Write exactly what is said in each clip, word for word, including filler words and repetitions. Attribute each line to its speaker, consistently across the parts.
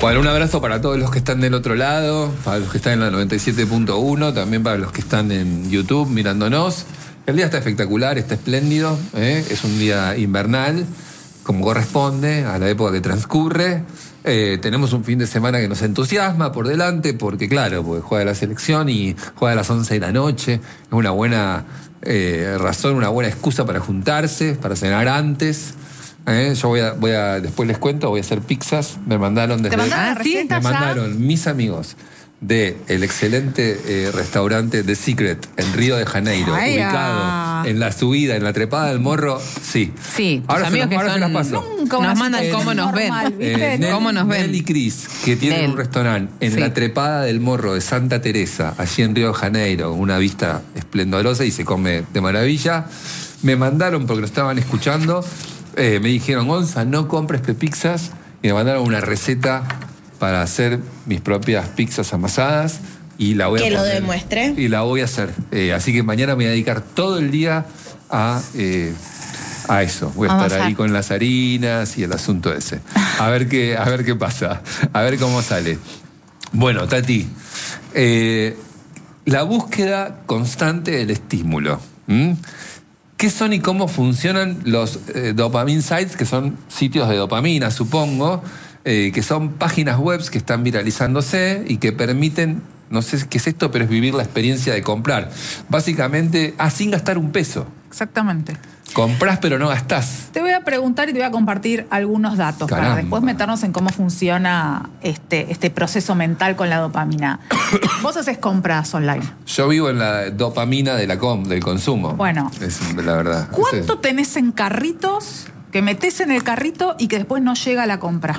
Speaker 1: Bueno, un abrazo para todos los que están del otro lado, para los que están en la noventa y siete punto uno, también para los que están en YouTube mirándonos. El día está espectacular, está espléndido, ¿eh? Es un día invernal, como corresponde a la época que transcurre. Eh, tenemos un fin de semana que nos entusiasma por delante, porque claro, porque juega la selección y juega a las once de la noche. Es una buena eh, razón, una buena excusa para juntarse, para cenar antes. Eh, yo voy a, voy a, después les cuento, voy a hacer pizzas. Me mandaron desde...
Speaker 2: ¿Te mandaron la
Speaker 1: Me
Speaker 2: receta ya?
Speaker 1: mandaron mis amigos de el excelente eh, restaurante The Secret en Río de Janeiro,
Speaker 2: Ay,
Speaker 1: ubicado
Speaker 2: ah.
Speaker 1: en la subida, en la trepada del morro. Sí.
Speaker 3: Sí, tus
Speaker 1: Ahora se
Speaker 3: amigos
Speaker 1: las- ahora
Speaker 3: que
Speaker 1: se las
Speaker 3: son-
Speaker 1: paso.
Speaker 2: Nunca una
Speaker 3: Nos mandan
Speaker 2: situación
Speaker 3: cómo nos ven.
Speaker 2: normal, ¿viste?
Speaker 1: Eh, Nel-
Speaker 3: ¿Cómo nos ven?
Speaker 1: Nelly Cris, que tiene
Speaker 3: Nel.
Speaker 1: un restaurante en
Speaker 3: Sí.
Speaker 1: la trepada del morro de Santa Teresa, allí en Río de Janeiro, una vista esplendorosa y se come de maravilla. Me mandaron, porque lo estaban escuchando, eh, me dijeron, Gonza, no compres pizzas, y me mandaron una receta para hacer mis propias pizzas amasadas. Y la voy
Speaker 4: Que
Speaker 1: a
Speaker 4: lo
Speaker 1: poner-
Speaker 4: demuestre.
Speaker 1: Y la voy a hacer. Eh, así que mañana me voy a dedicar todo el día a, eh, a eso. Voy a estar
Speaker 2: Amasar.
Speaker 1: ahí con las harinas y el asunto ese. A ver qué, a ver qué pasa. A ver cómo sale. Bueno, Tati, eh, la búsqueda constante del estímulo. ¿Mm? ¿Qué son y cómo funcionan los eh, dopamine sites, que son sitios de dopamina, supongo, eh, que son páginas web que están viralizándose y que permiten, no sé qué es esto, pero es vivir la experiencia de comprar. Básicamente, ah, sin gastar un peso.
Speaker 2: Exactamente.
Speaker 1: Comprás pero no gastás.
Speaker 2: Te voy a preguntar y te voy a compartir algunos datos
Speaker 1: Caramba.
Speaker 2: para después meternos en cómo funciona este, este proceso mental con la dopamina. Vos haces compras online.
Speaker 1: Yo vivo en la dopamina de la com, del consumo.
Speaker 2: Bueno.
Speaker 1: Es la verdad.
Speaker 2: ¿Cuánto tenés en carritos que metés en el carrito y que después no llega a la compra?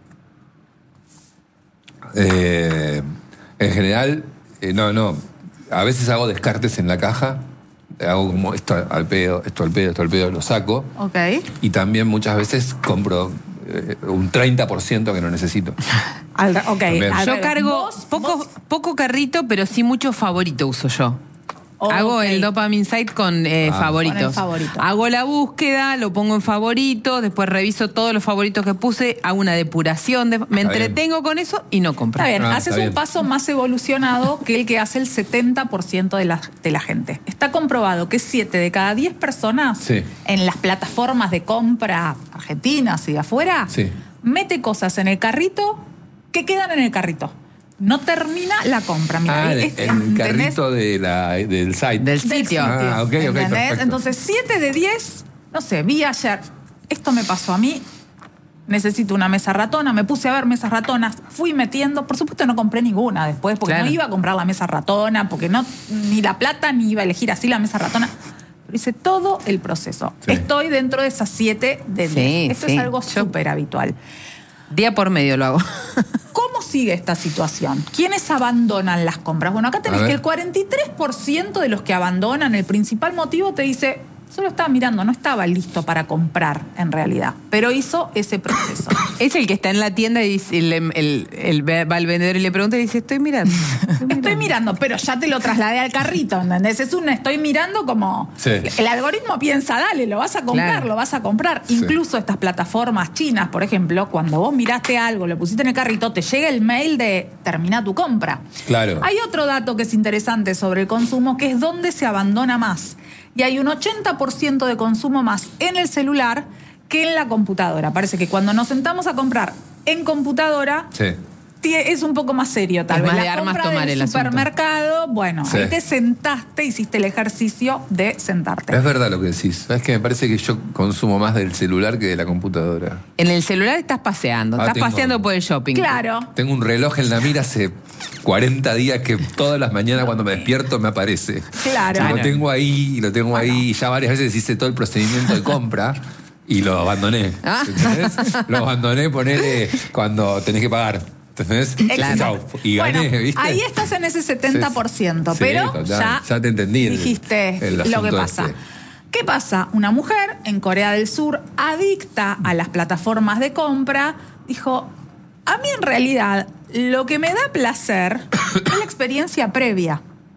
Speaker 1: Eh, en general, eh, no, no. A veces hago descartes en la caja. Hago como esto al pedo, esto al pedo, esto al pedo, lo saco.
Speaker 2: Ok.
Speaker 1: Y también muchas veces compro eh, un treinta por ciento que no necesito.
Speaker 2: Al, ok.
Speaker 1: También.
Speaker 2: al
Speaker 3: Yo
Speaker 2: revés.
Speaker 3: cargo
Speaker 2: Vos-
Speaker 3: poco,
Speaker 2: vos-
Speaker 3: poco carrito, pero sí mucho favorito uso yo. Hago
Speaker 2: Ok.
Speaker 3: el dopamine site con eh,
Speaker 1: Ah.
Speaker 3: favoritos.
Speaker 2: Con el favorito.
Speaker 3: Hago la búsqueda, lo pongo en favorito, después reviso todos los favoritos que puse, hago una depuración, de- me
Speaker 1: Está
Speaker 3: entretengo con eso y no compro.
Speaker 2: Está bien,
Speaker 1: Ah,
Speaker 2: haces
Speaker 1: está
Speaker 2: un
Speaker 1: bien.
Speaker 2: paso más evolucionado que el que hace el setenta por ciento de la, de la gente. Está comprobado que siete de cada diez personas
Speaker 1: Sí.
Speaker 2: en las plataformas de compra argentinas y de afuera
Speaker 1: Sí.
Speaker 2: mete cosas en el carrito que quedan en el carrito. No termina la compra. Mira,
Speaker 1: Ah,
Speaker 2: es-
Speaker 1: en el
Speaker 2: ¿entendés?
Speaker 1: carrito de la, del site.
Speaker 3: Del
Speaker 2: Del
Speaker 3: sitio.
Speaker 1: Ah, ok, ok,
Speaker 2: ¿entendés?
Speaker 1: perfecto.
Speaker 2: Entonces, siete de diez, no sé, vi ayer, esto me pasó a mí, necesito una mesa ratona, me puse a ver mesas ratonas, fui metiendo, por supuesto no compré ninguna después, porque
Speaker 3: Claro.
Speaker 2: no iba a comprar la mesa ratona, porque no, ni la plata, ni iba a elegir así la mesa ratona. Pero hice todo el proceso.
Speaker 1: Sí.
Speaker 2: Estoy dentro de esas siete de
Speaker 3: Sí,
Speaker 2: diez. Esto
Speaker 3: sí.
Speaker 2: es algo
Speaker 3: Yo-
Speaker 2: súper habitual.
Speaker 3: Día por medio lo hago.
Speaker 2: ¿Cómo sigue esta situación? ¿Quiénes abandonan las compras? Bueno, acá tenés
Speaker 1: A ver.
Speaker 2: que el cuarenta y tres por ciento de los que abandonan, el principal motivo te dice, solo estaba mirando, no estaba listo para comprar en realidad, pero hizo ese proceso.
Speaker 3: Es el que está en la tienda y dice, el, el- el- va al vendedor y le pregunta y dice, estoy mirando.
Speaker 2: Estoy mirando, pero ya te lo trasladé al carrito, ¿entendés? Es un estoy mirando como...
Speaker 1: Sí.
Speaker 2: El algoritmo piensa, dale, lo vas a comprar,
Speaker 3: Claro.
Speaker 2: lo vas a comprar.
Speaker 1: Sí.
Speaker 2: Incluso estas plataformas chinas, por ejemplo, cuando vos miraste algo, lo pusiste en el carrito, te llega el mail de termina tu compra.
Speaker 1: Claro.
Speaker 2: Hay otro dato que es interesante sobre el consumo, que es dónde se abandona más. Y hay un ochenta por ciento de consumo más en el celular que en la computadora. Parece que cuando nos sentamos a comprar en computadora,
Speaker 1: Sí.
Speaker 2: tie- es un poco más serio, tal
Speaker 3: Es
Speaker 2: vez.
Speaker 3: más
Speaker 2: La
Speaker 3: de armas
Speaker 2: compra
Speaker 3: tomar
Speaker 2: del
Speaker 3: el asunto.
Speaker 2: supermercado, bueno,
Speaker 1: Sí.
Speaker 2: ahí te sentaste, hiciste el ejercicio de sentarte.
Speaker 1: Es verdad lo que decís. Es que me parece que yo consumo más del celular que de la computadora.
Speaker 3: En el celular estás paseando,
Speaker 1: Ah,
Speaker 3: estás
Speaker 1: tengo-
Speaker 3: paseando por el shopping.
Speaker 2: Claro.
Speaker 1: Tengo un reloj en la mira hace cuarenta días que todas las mañanas cuando me despierto me aparece.
Speaker 2: Claro.
Speaker 1: Y lo tengo ahí, y lo tengo
Speaker 2: Bueno.
Speaker 1: ahí. Y ya varias veces hice todo el procedimiento de compra y lo abandoné.
Speaker 3: Ah.
Speaker 1: ¿Entendés? Lo abandoné, ponele cuando tenés que pagar. ¿Entendés?
Speaker 2: Exacto.
Speaker 1: Chau. Y gané,
Speaker 2: Bueno,
Speaker 1: ¿viste?
Speaker 2: ahí estás en ese setenta por ciento,
Speaker 1: Sí,
Speaker 2: pero
Speaker 1: total.
Speaker 2: ya,
Speaker 1: Ya te entendí el-
Speaker 2: dijiste
Speaker 1: el
Speaker 2: lo que
Speaker 1: asunto
Speaker 2: pasa.
Speaker 1: este.
Speaker 2: ¿Qué pasa? Una mujer en Corea del Sur, adicta a las plataformas de compra, dijo, a mí en realidad lo que me da placer es la experiencia previa.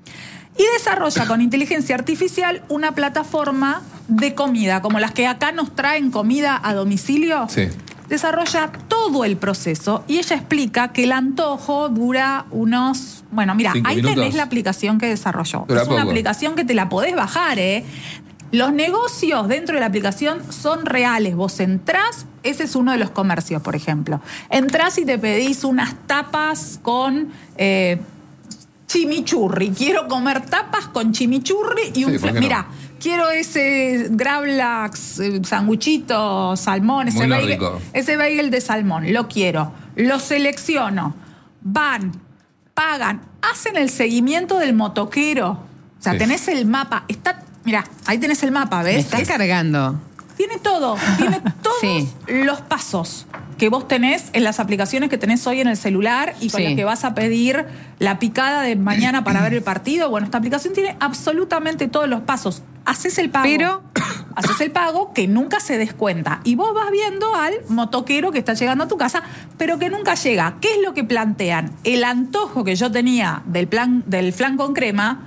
Speaker 2: Y desarrolla con inteligencia artificial una plataforma de comida, como las que acá nos traen comida a domicilio.
Speaker 1: Sí.
Speaker 2: desarrolla todo el proceso y ella explica que el antojo dura unos... Bueno, mira,
Speaker 1: Cinco
Speaker 2: ahí
Speaker 1: minutos.
Speaker 2: tenés la aplicación que desarrolló.
Speaker 1: Dura
Speaker 2: es una
Speaker 1: poco.
Speaker 2: aplicación que te la podés bajar, ¿eh? Los negocios dentro de la aplicación son reales. Vos entrás, ese es uno de los comercios, por ejemplo. Entrás y te pedís unas tapas con eh, chimichurri. Quiero comer tapas con chimichurri y un...
Speaker 1: Sí, ¿por qué no?
Speaker 2: Mira, quiero ese gravlax, eh, sanguchito, salmón, ese
Speaker 1: Muy
Speaker 2: bagel,
Speaker 1: nórdico.
Speaker 2: ese bagel de salmón. Lo quiero. Lo selecciono. Van, pagan, hacen el seguimiento del motoquero. O sea,
Speaker 1: Sí.
Speaker 2: tenés el mapa. Está... Mira, ahí tenés el mapa,
Speaker 3: Me
Speaker 2: ¿ves?
Speaker 3: está
Speaker 2: Es-
Speaker 3: cargando.
Speaker 2: tiene todo, tiene todos
Speaker 3: Sí.
Speaker 2: los pasos que vos tenés en las aplicaciones que tenés hoy en el celular y con
Speaker 3: Sí.
Speaker 2: las que vas a pedir la picada de mañana para ver el partido. Bueno, esta aplicación tiene absolutamente todos los pasos. Haces el pago.
Speaker 3: Pero-
Speaker 2: Haces el pago que nunca se descuenta. Y vos vas viendo al motoquero que está llegando a tu casa, pero que nunca llega. ¿Qué es lo que plantean? El antojo que yo tenía del plan, del flan con crema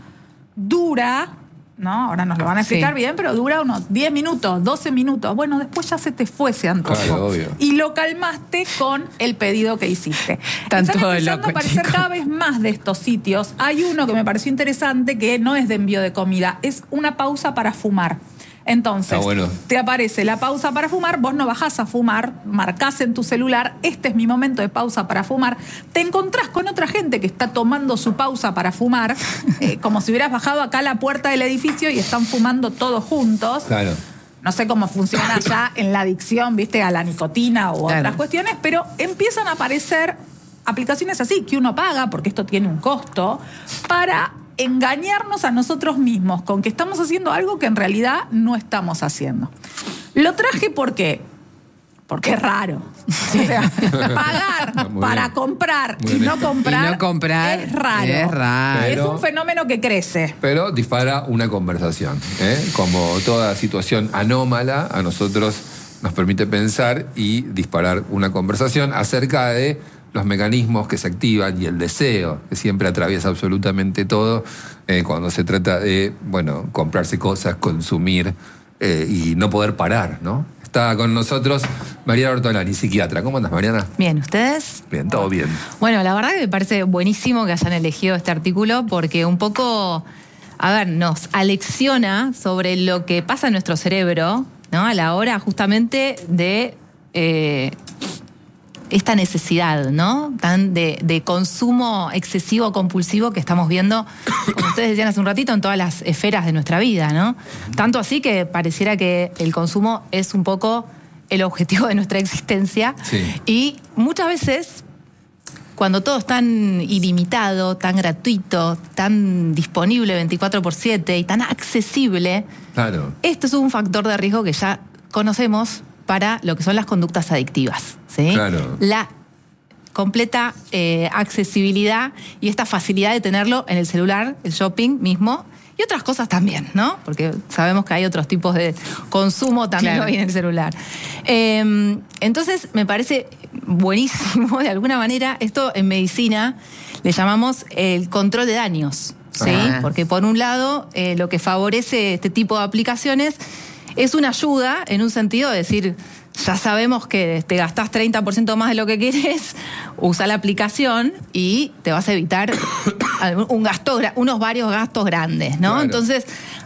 Speaker 2: dura... ¿no? Ahora nos lo van a explicar
Speaker 3: Sí.
Speaker 2: bien, pero dura unos diez minutos, doce minutos. Bueno, después ya se te fue ese antojo.
Speaker 1: Claro, obvio.
Speaker 2: Y lo calmaste con el pedido que hiciste.
Speaker 3: Están
Speaker 2: Están
Speaker 3: todos
Speaker 2: empezando
Speaker 3: locos,
Speaker 2: a aparecer
Speaker 3: chicos.
Speaker 2: cada vez más de estos sitios. Hay uno que me pareció interesante que no es de envío de comida, es una pausa para fumar. Entonces,
Speaker 1: Ah, bueno.
Speaker 2: te aparece la pausa para fumar, vos no bajás a fumar, marcás en tu celular, este es mi momento de pausa para fumar, te encontrás con otra gente que está tomando su pausa para fumar, eh, como si hubieras bajado acá a la puerta del edificio y están fumando todos juntos.
Speaker 1: Claro.
Speaker 2: No sé cómo funciona ya en la adicción, viste, a la nicotina o
Speaker 3: Claro.
Speaker 2: otras cuestiones, pero empiezan a aparecer aplicaciones así, que uno paga, porque esto tiene un costo, para engañarnos a nosotros mismos con que estamos haciendo algo que en realidad no estamos haciendo. Lo traje porque, porque es raro. O sea, pagar
Speaker 1: Muy
Speaker 2: para
Speaker 1: bien.
Speaker 2: comprar
Speaker 1: Muy
Speaker 2: y
Speaker 1: bien.
Speaker 2: no comprar,
Speaker 3: Y no comprar
Speaker 2: es raro.
Speaker 3: es raro.
Speaker 2: Es
Speaker 1: Pero-
Speaker 2: un fenómeno que crece.
Speaker 1: Pero dispara una conversación. ¿eh? Como toda situación anómala, a nosotros nos permite pensar y disparar una conversación acerca de los mecanismos que se activan y el deseo, que siempre atraviesa absolutamente todo eh, cuando se trata de, bueno, comprarse cosas, consumir eh, y no poder parar, ¿no? Está con nosotros Mariana Ortolani, psiquiatra. ¿Cómo andas, Mariana?
Speaker 4: Bien, ¿ustedes?
Speaker 1: Bien, todo bien.
Speaker 4: Bueno, la verdad que me parece buenísimo que hayan elegido este artículo porque un poco, a ver, nos alecciona sobre lo que pasa en nuestro cerebro, ¿no? A la hora justamente de eh, esta necesidad, ¿no? Tan de, de consumo excesivo, compulsivo que estamos viendo, como ustedes decían hace un ratito, en todas las esferas de nuestra vida, ¿no? Tanto así que pareciera que el consumo es un poco el objetivo de nuestra existencia.
Speaker 1: Sí.
Speaker 4: Y muchas veces, cuando todo es tan ilimitado, tan gratuito, tan disponible veinticuatro por siete y tan accesible,
Speaker 1: Claro.
Speaker 4: esto es un factor de riesgo que ya conocemos para lo que son las conductas adictivas, ¿sí?
Speaker 1: Claro.
Speaker 4: La completa eh, accesibilidad y esta facilidad de tenerlo en el celular, el shopping mismo, y otras cosas también, ¿no? Porque sabemos que hay otros tipos de consumo también
Speaker 3: Claro.
Speaker 4: hoy en el celular. Eh, entonces, me parece buenísimo, de alguna manera, esto en medicina le llamamos el control de daños, ¿sí?
Speaker 3: Ah.
Speaker 4: Porque por un lado, eh, lo que favorece este tipo de aplicaciones es una ayuda en un sentido de decir, ya sabemos que te gastás treinta por ciento más de lo que querés, usa la aplicación y te vas a evitar un gasto, gra- unos varios gastos grandes, ¿no?
Speaker 1: Claro.
Speaker 4: Entonces,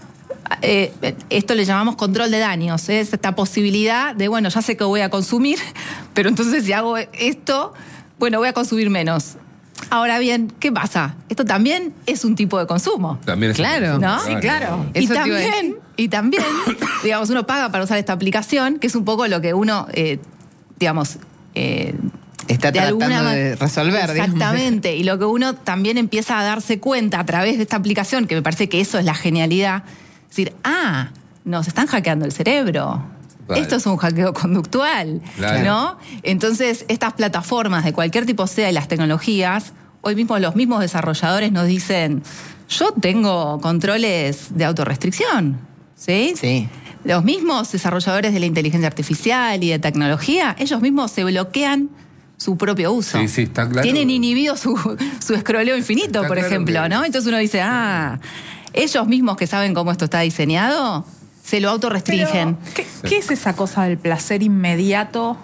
Speaker 4: eh, esto le llamamos control de daños, ¿eh? Es esta posibilidad de, bueno, ya sé que voy a consumir, pero entonces si hago esto, bueno, voy a consumir menos. Ahora bien, ¿qué pasa? Esto también es un tipo de consumo.
Speaker 1: También es
Speaker 3: Claro.
Speaker 4: ¿No?
Speaker 2: Sí, claro.
Speaker 4: Y
Speaker 3: Eso te iba a
Speaker 4: también,
Speaker 3: decir.
Speaker 4: y también, digamos, uno paga para usar esta aplicación, que es un poco lo que uno, eh, digamos, eh,
Speaker 3: Está
Speaker 4: de alguna
Speaker 3: tratando
Speaker 4: ma-
Speaker 3: de resolver, digamos.
Speaker 4: Exactamente. Y lo que uno también empieza a darse cuenta a través de esta aplicación, que me parece que eso es la genialidad, es decir, ah, nos están hackeando el cerebro.
Speaker 1: Vale.
Speaker 4: Esto es un hackeo conductual,
Speaker 1: Claro.
Speaker 4: ¿no? Entonces, estas plataformas de cualquier tipo sea y las tecnologías, hoy mismo los mismos desarrolladores nos dicen, yo tengo controles de autorrestricción, ¿sí?
Speaker 3: Sí.
Speaker 4: Los mismos desarrolladores de la inteligencia artificial y de tecnología, ellos mismos se bloquean su propio uso.
Speaker 1: Sí, sí, está claro.
Speaker 4: Tienen inhibido su, su escroleo infinito,
Speaker 1: Está
Speaker 4: por
Speaker 1: claro
Speaker 4: ejemplo,
Speaker 1: que-
Speaker 4: ¿no? Entonces uno dice, ah, ellos mismos que saben cómo esto está diseñado, se lo autorrestringen.
Speaker 2: Pero, ¿qué, qué es esa cosa del placer inmediato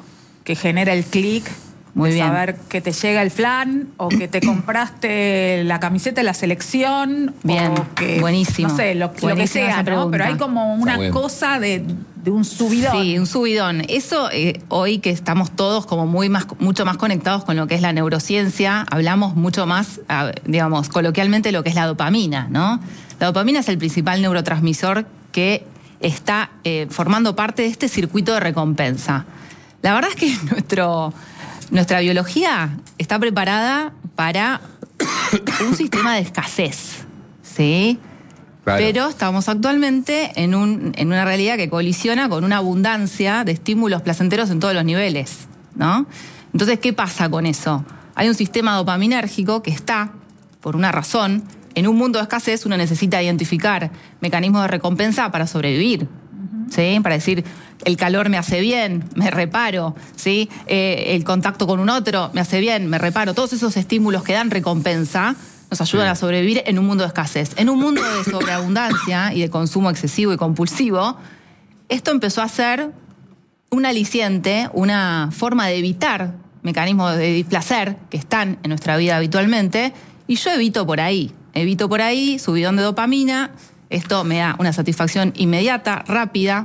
Speaker 2: que genera el clic.
Speaker 4: Muy
Speaker 2: de
Speaker 4: bien.
Speaker 2: saber que te llega el flan o que te compraste la camiseta de la selección.
Speaker 4: Bien,
Speaker 2: o que,
Speaker 4: buenísimo.
Speaker 2: No sé, lo, lo que
Speaker 4: Buenísima
Speaker 2: sea,
Speaker 4: esa
Speaker 2: ¿no?
Speaker 4: pregunta.
Speaker 2: Pero hay como una
Speaker 1: Está bueno.
Speaker 2: cosa de, de un subidón.
Speaker 4: Sí, un subidón. Eso, eh, hoy que estamos todos como muy más, mucho más conectados con lo que es la neurociencia, hablamos mucho más, ah, digamos, coloquialmente lo que es la dopamina, ¿no? La dopamina es el principal neurotransmisor que está eh, formando parte de este circuito de recompensa. La verdad es que nuestro, nuestra biología está preparada para un sistema de escasez, ¿sí?
Speaker 1: Claro.
Speaker 4: Pero estamos actualmente en, un, en una realidad que colisiona con una abundancia de estímulos placenteros en todos los niveles, ¿no? Entonces, ¿qué pasa con eso? Hay un sistema dopaminérgico que está, por una razón, en un mundo de escasez uno necesita identificar mecanismos de recompensa para sobrevivir, ¿sí? Para decir, el calor me hace bien, me reparo, ¿sí? Eh, el contacto con un otro me hace bien, me reparo. Todos esos estímulos que dan recompensa nos ayudan
Speaker 1: Sí.
Speaker 4: a sobrevivir en un mundo de escasez. En un mundo de sobreabundancia y de consumo excesivo y compulsivo, esto empezó a ser un aliciente, una forma de evitar mecanismos de displacer que están en nuestra vida habitualmente, y yo evito por ahí, evito por ahí, subidón de dopamina, esto me da una satisfacción inmediata, rápida,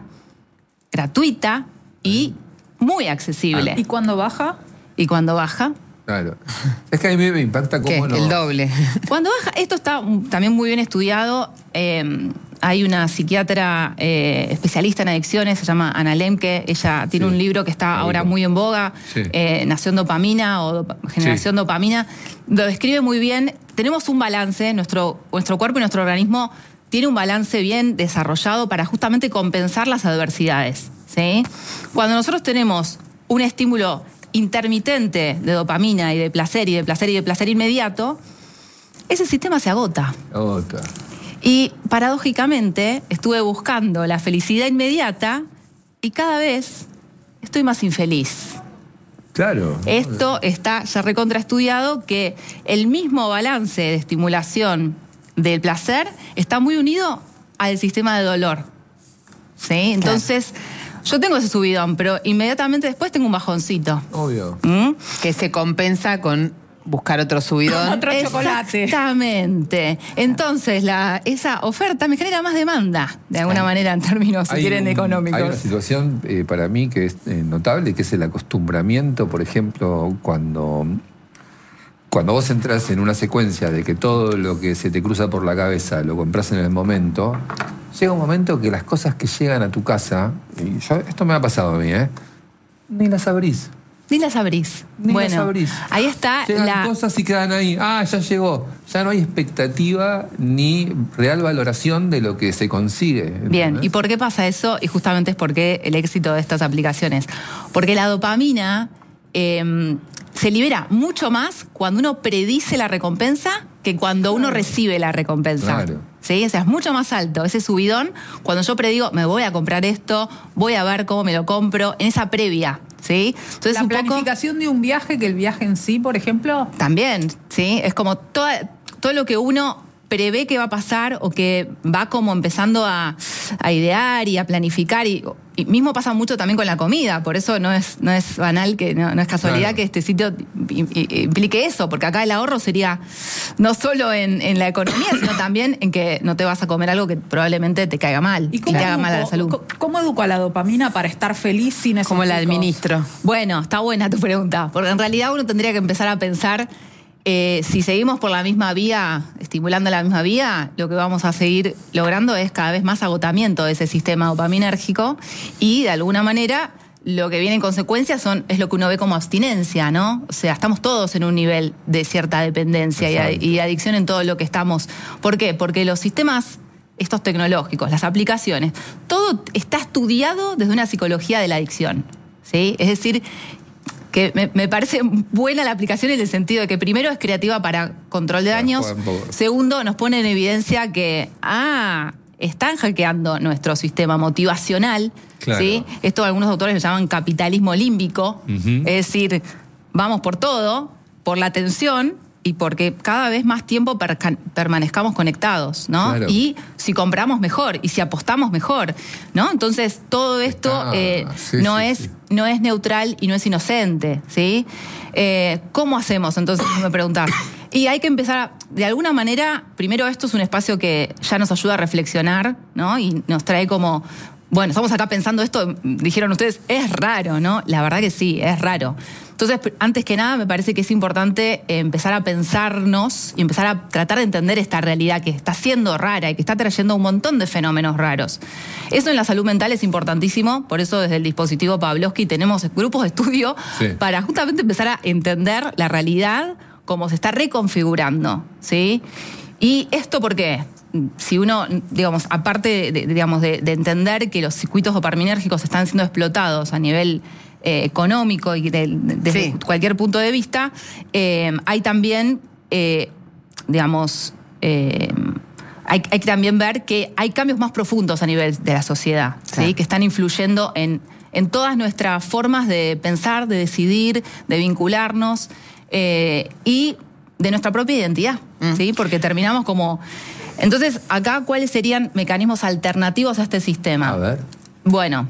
Speaker 4: gratuita y muy accesible.
Speaker 2: ¿Y cuando baja?
Speaker 4: Y cuando baja,
Speaker 1: Claro. Es que a mí me impacta
Speaker 3: ¿Qué?
Speaker 1: cómo no.
Speaker 3: El doble.
Speaker 4: Cuando baja, esto está también muy bien estudiado. Eh, hay una psiquiatra eh, especialista en adicciones, se llama Ana Lemke. Ella tiene
Speaker 1: Sí,
Speaker 4: un libro que está
Speaker 1: la
Speaker 4: ahora
Speaker 1: ubico.
Speaker 4: muy en boga,
Speaker 1: Sí.
Speaker 4: eh, Nación Dopamina o Dopa- Generación
Speaker 1: Sí.
Speaker 4: Dopamina. Lo describe muy bien. Tenemos un balance, nuestro, nuestro cuerpo y nuestro organismo tiene un balance bien desarrollado para justamente compensar las adversidades, ¿sí? Cuando nosotros tenemos un estímulo intermitente de dopamina y de placer y de placer y de placer inmediato, ese sistema se agota.
Speaker 1: Otra.
Speaker 4: Y paradójicamente estuve buscando la felicidad inmediata y cada vez estoy más infeliz.
Speaker 1: Claro.
Speaker 4: Esto está ya recontraestudiado, que el mismo balance de estimulación del placer está muy unido al sistema de dolor, ¿sí? Entonces, yo tengo ese subidón, pero inmediatamente después tengo un bajoncito.
Speaker 1: Obvio.
Speaker 4: ¿Mm?
Speaker 3: Que se compensa con buscar otro subidón.
Speaker 2: Otro chocolate.
Speaker 4: Exactamente. Entonces, la, esa oferta me genera más demanda, de alguna manera, en términos, si
Speaker 1: Hay
Speaker 4: quieren,
Speaker 1: un-
Speaker 4: económicos.
Speaker 1: Hay una situación eh, para mí que es eh, notable, que es el acostumbramiento, por ejemplo, cuando, cuando vos entras en una secuencia de que todo lo que se te cruza por la cabeza lo compras en el momento, llega un momento que las cosas que llegan a tu casa, y yo, esto me ha pasado a mí, ¿eh? Ni las abrís.
Speaker 4: Ni las abrís.
Speaker 1: Ni
Speaker 4: bueno,
Speaker 1: las abrís.
Speaker 4: ahí está
Speaker 1: Llegan
Speaker 4: la...
Speaker 1: cosas y quedan ahí. Ah, ya llegó. Ya no hay expectativa ni real valoración de lo que se consigue.
Speaker 4: Bien,
Speaker 1: ¿entendés?
Speaker 4: ¿y por qué pasa eso? Y justamente es porque el éxito de estas aplicaciones. Porque la dopamina eh, se libera mucho más cuando uno predice la recompensa que cuando uno recibe la recompensa.
Speaker 1: Claro.
Speaker 4: ¿Sí? O sea, es mucho más alto ese subidón cuando yo predigo, me voy a comprar esto, voy a ver cómo me lo compro, en esa previa. ¿Sí? Entonces,
Speaker 2: La
Speaker 4: un poco...
Speaker 2: planificación de un viaje, que el viaje en sí, por ejemplo.
Speaker 4: También, ¿sí? Es como toda- todo lo que uno prevé que va a pasar o que va como empezando a, a idear y a planificar. Y, y mismo pasa mucho también con la comida, por eso no es, no es banal, que no, no es casualidad
Speaker 1: Claro.
Speaker 4: que este sitio im- im- implique eso, porque acá el ahorro sería no solo en, en la economía, sino también en que no te vas a comer algo que probablemente te caiga mal y,
Speaker 2: ¿Y
Speaker 4: te haga mal a la
Speaker 2: educo-
Speaker 4: salud.
Speaker 2: co- ¿Cómo educo a la dopamina para estar feliz sin esos
Speaker 3: Como la
Speaker 2: picos?
Speaker 3: administro.
Speaker 4: Bueno, está buena tu pregunta, porque en realidad uno tendría que empezar a pensar, eh, si seguimos por la misma vía, estimulando la misma vía, lo que vamos a seguir logrando es cada vez más agotamiento de ese sistema dopaminérgico y de alguna manera lo que viene en consecuencia son, es lo que uno ve como abstinencia, ¿no? O sea, estamos todos en un nivel de cierta dependencia y,
Speaker 1: Exacto.
Speaker 4: y adicción en todo lo que estamos. ¿Por qué? Porque los sistemas estos tecnológicos, las aplicaciones, todo está estudiado desde una psicología de la adicción, ¿sí? Es decir, que me, me parece buena la aplicación en el sentido de que primero es creativa para control de
Speaker 1: Para
Speaker 4: daños,
Speaker 1: jugar un poco.
Speaker 4: segundo nos pone en evidencia que, ah, están hackeando nuestro sistema motivacional,
Speaker 1: Claro.
Speaker 4: ¿sí? Esto algunos autores lo llaman capitalismo límbico,
Speaker 1: Ujú.
Speaker 4: es decir, vamos por todo, por la atención, y porque cada vez más tiempo perca- permanezcamos conectados, ¿no?
Speaker 1: Claro.
Speaker 4: Y si compramos mejor, y si apostamos mejor, ¿no? Entonces, todo esto
Speaker 1: Ah,
Speaker 4: eh,
Speaker 1: sí,
Speaker 4: no,
Speaker 1: sí,
Speaker 4: es,
Speaker 1: sí.
Speaker 4: no es neutral y no es inocente, ¿sí? Eh, ¿Cómo hacemos? Entonces, me preguntás. Y hay que empezar, a, de alguna manera, primero esto es un espacio que ya nos ayuda a reflexionar, ¿no? Y nos trae como... Bueno, estamos acá pensando esto, dijeron ustedes, es raro, ¿no? La verdad que sí, es raro. Entonces, antes que nada, me parece que es importante empezar a pensarnos y empezar a tratar de entender esta realidad que está siendo rara y que está trayendo un montón de fenómenos raros. Eso en la salud mental es importantísimo, por eso desde el dispositivo Pavlovsky tenemos grupos de estudio
Speaker 1: Sí.
Speaker 4: para justamente empezar a entender la realidad como se está reconfigurando, ¿sí? ¿Y esto por qué? Si uno, digamos, aparte de, digamos, de, de entender que los circuitos dopaminérgicos están siendo explotados a nivel eh, económico y de, de- desde
Speaker 3: Sí.
Speaker 4: cualquier punto de vista, eh, hay también, eh, digamos, eh, hay, hay que también ver que hay cambios más profundos a nivel de la sociedad, ¿sí?
Speaker 3: Claro.
Speaker 4: Que están influyendo en, en todas nuestras formas de pensar, de decidir, de vincularnos eh, y de nuestra propia identidad,
Speaker 3: Mm.
Speaker 4: ¿sí? Porque terminamos como... Entonces, acá, ¿cuáles serían mecanismos alternativos a este sistema?
Speaker 1: A ver.
Speaker 4: Bueno,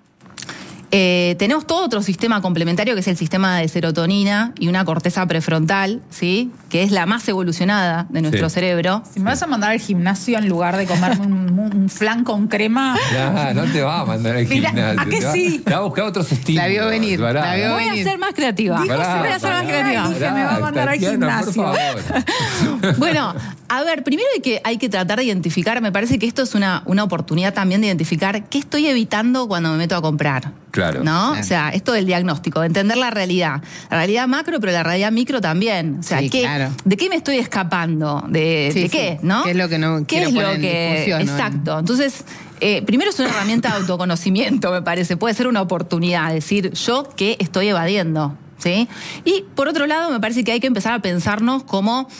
Speaker 4: eh, tenemos todo otro sistema complementario que es el sistema de serotonina y una corteza prefrontal, ¿sí? Que es la más evolucionada de nuestro
Speaker 1: Sí.
Speaker 4: cerebro.
Speaker 2: Si me vas a mandar al gimnasio en lugar de comerme un, un flan con crema,
Speaker 1: Ya, no te va a mandar al
Speaker 2: Mira,
Speaker 1: gimnasio.
Speaker 2: ¿a que
Speaker 1: te va,
Speaker 2: sí?
Speaker 1: Te va a buscar otros estímulos.
Speaker 3: La vio venir,
Speaker 1: Pará.
Speaker 3: la vio
Speaker 4: Voy a
Speaker 3: venir.
Speaker 4: ser más creativa.
Speaker 2: Dijo,
Speaker 1: Pará,
Speaker 2: voy a ser más
Speaker 1: pará,
Speaker 2: creativa. Dije, me va a mandar al
Speaker 1: Tatiana, por
Speaker 2: gimnasio.
Speaker 1: favor.
Speaker 4: Bueno, a ver, primero hay que, hay que tratar de identificar, me parece que esto es una, una oportunidad también de identificar qué estoy evitando cuando me meto a comprar.
Speaker 1: Claro.
Speaker 4: ¿No?
Speaker 3: Claro.
Speaker 4: O sea, esto del diagnóstico, de entender la realidad. La realidad macro, pero la realidad micro también. O sea,
Speaker 3: Sí,
Speaker 4: ¿qué-
Speaker 3: claro.
Speaker 4: ¿de qué me estoy escapando? ¿De,
Speaker 3: Sí,
Speaker 4: de
Speaker 3: sí.
Speaker 4: qué? ¿No?
Speaker 3: ¿Qué es lo que no
Speaker 4: ¿Qué
Speaker 3: quiero
Speaker 4: es
Speaker 3: poner
Speaker 4: lo
Speaker 3: en
Speaker 4: que
Speaker 3: discusión, no?
Speaker 4: Exacto. Entonces, eh, primero es una herramienta de autoconocimiento, me parece. Puede ser una oportunidad, decir, yo qué estoy evadiendo. ¿Sí? Y por otro lado, me parece que hay que empezar a pensarnos como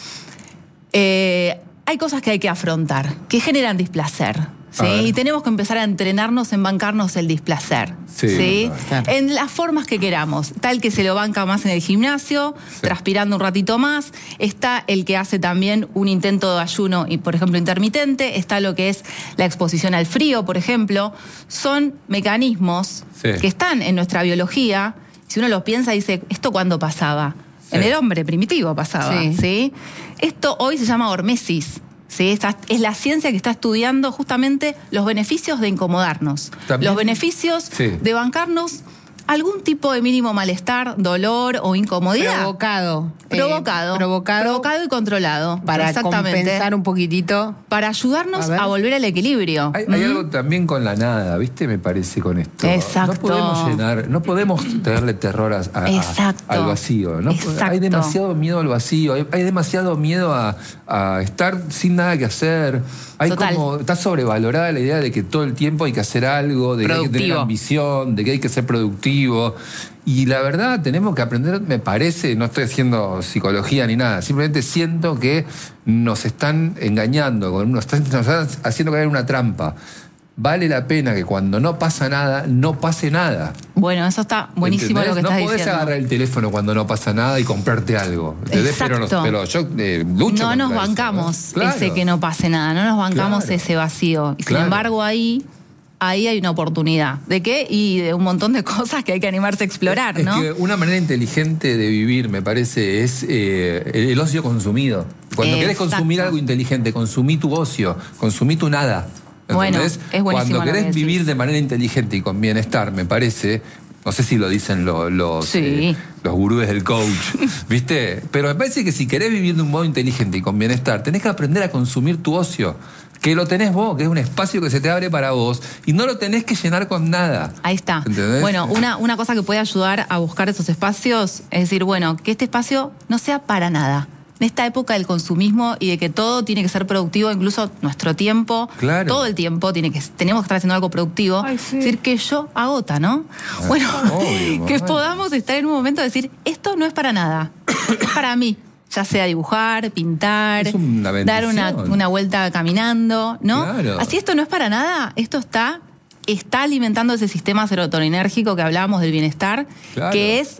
Speaker 4: eh, hay cosas que hay que afrontar, que generan displacer.
Speaker 1: A ver.
Speaker 4: ¿Sí? Y tenemos que empezar a entrenarnos en bancarnos el displacer.
Speaker 1: Sí,
Speaker 4: ¿Sí?
Speaker 3: claro.
Speaker 4: En las formas que queramos. Está el que se lo banca más en el gimnasio,
Speaker 1: Sí.
Speaker 4: transpirando un ratito más. Está el que hace también un intento de ayuno, y por ejemplo, intermitente. Está lo que es la exposición al frío, por ejemplo. Son mecanismos
Speaker 1: Sí.
Speaker 4: que están en nuestra biología. Si uno los piensa, dice, ¿esto cuándo pasaba?
Speaker 1: Sí.
Speaker 4: En el hombre primitivo pasaba.
Speaker 3: Sí.
Speaker 4: ¿Sí? Esto hoy se llama hormesis. ¿Sí? Esta es la ciencia que está estudiando justamente los beneficios de incomodarnos,
Speaker 1: También-
Speaker 4: los beneficios
Speaker 1: Sí.
Speaker 4: de bancarnos algún tipo de mínimo malestar, dolor o incomodidad.
Speaker 3: Provocado. eh,
Speaker 4: Provocado.
Speaker 3: provocado.
Speaker 4: Provocado y controlado.
Speaker 3: Para
Speaker 4: Exactamente.
Speaker 3: compensar un poquitito.
Speaker 4: Para ayudarnos
Speaker 3: A ver.
Speaker 4: a, volver al equilibrio.
Speaker 1: Hay, hay
Speaker 4: ¿Mm?
Speaker 1: algo también con la nada, ¿viste? Me parece con esto.
Speaker 4: Exacto.
Speaker 1: No podemos llenar, no podemos tenerle terror a, a- a-
Speaker 4: Exacto.
Speaker 1: al vacío. ¿no?
Speaker 4: Exacto.
Speaker 1: Hay demasiado miedo al vacío, hay, hay demasiado miedo a, a estar sin nada que hacer. Hay
Speaker 4: Total.
Speaker 1: como, está sobrevalorada la idea de que todo el tiempo hay que hacer algo, de que hay que tener
Speaker 3: Productivo.
Speaker 1: ambición, de que hay que ser productivo. Y la verdad, tenemos que aprender, me parece, no estoy haciendo psicología ni nada, simplemente siento que nos están engañando, con- nos están, nos están haciendo caer en una trampa. Vale la pena que cuando no pasa nada, no pase nada.
Speaker 4: Bueno, eso está buenísimo
Speaker 1: ¿Entendés?
Speaker 4: lo que
Speaker 1: no
Speaker 4: estás
Speaker 1: podés
Speaker 4: diciendo.
Speaker 1: agarrar el teléfono cuando no pasa nada y comprarte algo. ¿Entendés? Pero,
Speaker 4: Exacto.
Speaker 1: pero yo eh, lucho
Speaker 4: No nos
Speaker 1: contra eso,
Speaker 4: bancamos
Speaker 1: ¿no? Claro.
Speaker 4: ese que no pase nada, no nos bancamos
Speaker 1: Claro.
Speaker 4: ese vacío. Y sin
Speaker 1: Claro.
Speaker 4: embargo, ahí, ahí hay una oportunidad. ¿De qué? Y de un montón de cosas que hay que animarse a explorar,
Speaker 1: Es
Speaker 4: ¿no?
Speaker 1: que una manera inteligente de vivir, me parece, es eh, el ocio consumido. Cuando querés
Speaker 4: Exacto.
Speaker 1: consumir algo inteligente, consumí tu ocio, consumí tu nada.
Speaker 4: Bueno,
Speaker 1: ¿Entendés?
Speaker 4: es buenísimo
Speaker 1: Cuando
Speaker 4: lo que
Speaker 1: querés
Speaker 4: decís.
Speaker 1: vivir de manera inteligente y con bienestar, me parece, no sé si lo dicen lo- los,
Speaker 4: Sí.
Speaker 1: eh, los gurúes del coach, ¿viste? Pero me parece que si querés vivir de un modo inteligente y con bienestar, tenés que aprender a consumir tu ocio. Que lo tenés vos, que es un espacio que se te abre para vos y no lo tenés que llenar con nada.
Speaker 4: Ahí está.
Speaker 1: ¿Entendés?
Speaker 4: Bueno, una, una cosa que puede ayudar a buscar esos espacios es decir, bueno, que este espacio no sea para nada. En esta época del consumismo y de que todo tiene que ser productivo, incluso nuestro tiempo,
Speaker 1: Claro.
Speaker 4: todo el tiempo tiene que, tenemos que estar haciendo algo productivo.
Speaker 2: Ay, sí.
Speaker 4: Es decir, que yo agota, ¿no? Bueno,
Speaker 1: obvio,
Speaker 4: que
Speaker 1: mamá.
Speaker 4: podamos estar en un momento de decir, esto no es para nada, es para mí. Ya sea dibujar, pintar,
Speaker 1: Es una
Speaker 4: dar una,
Speaker 1: bendición.
Speaker 4: una vuelta caminando, ¿no?
Speaker 1: Claro.
Speaker 4: Así esto no es para nada, esto está, está alimentando ese sistema serotoninérgico que hablábamos del bienestar,
Speaker 1: Claro.
Speaker 4: que es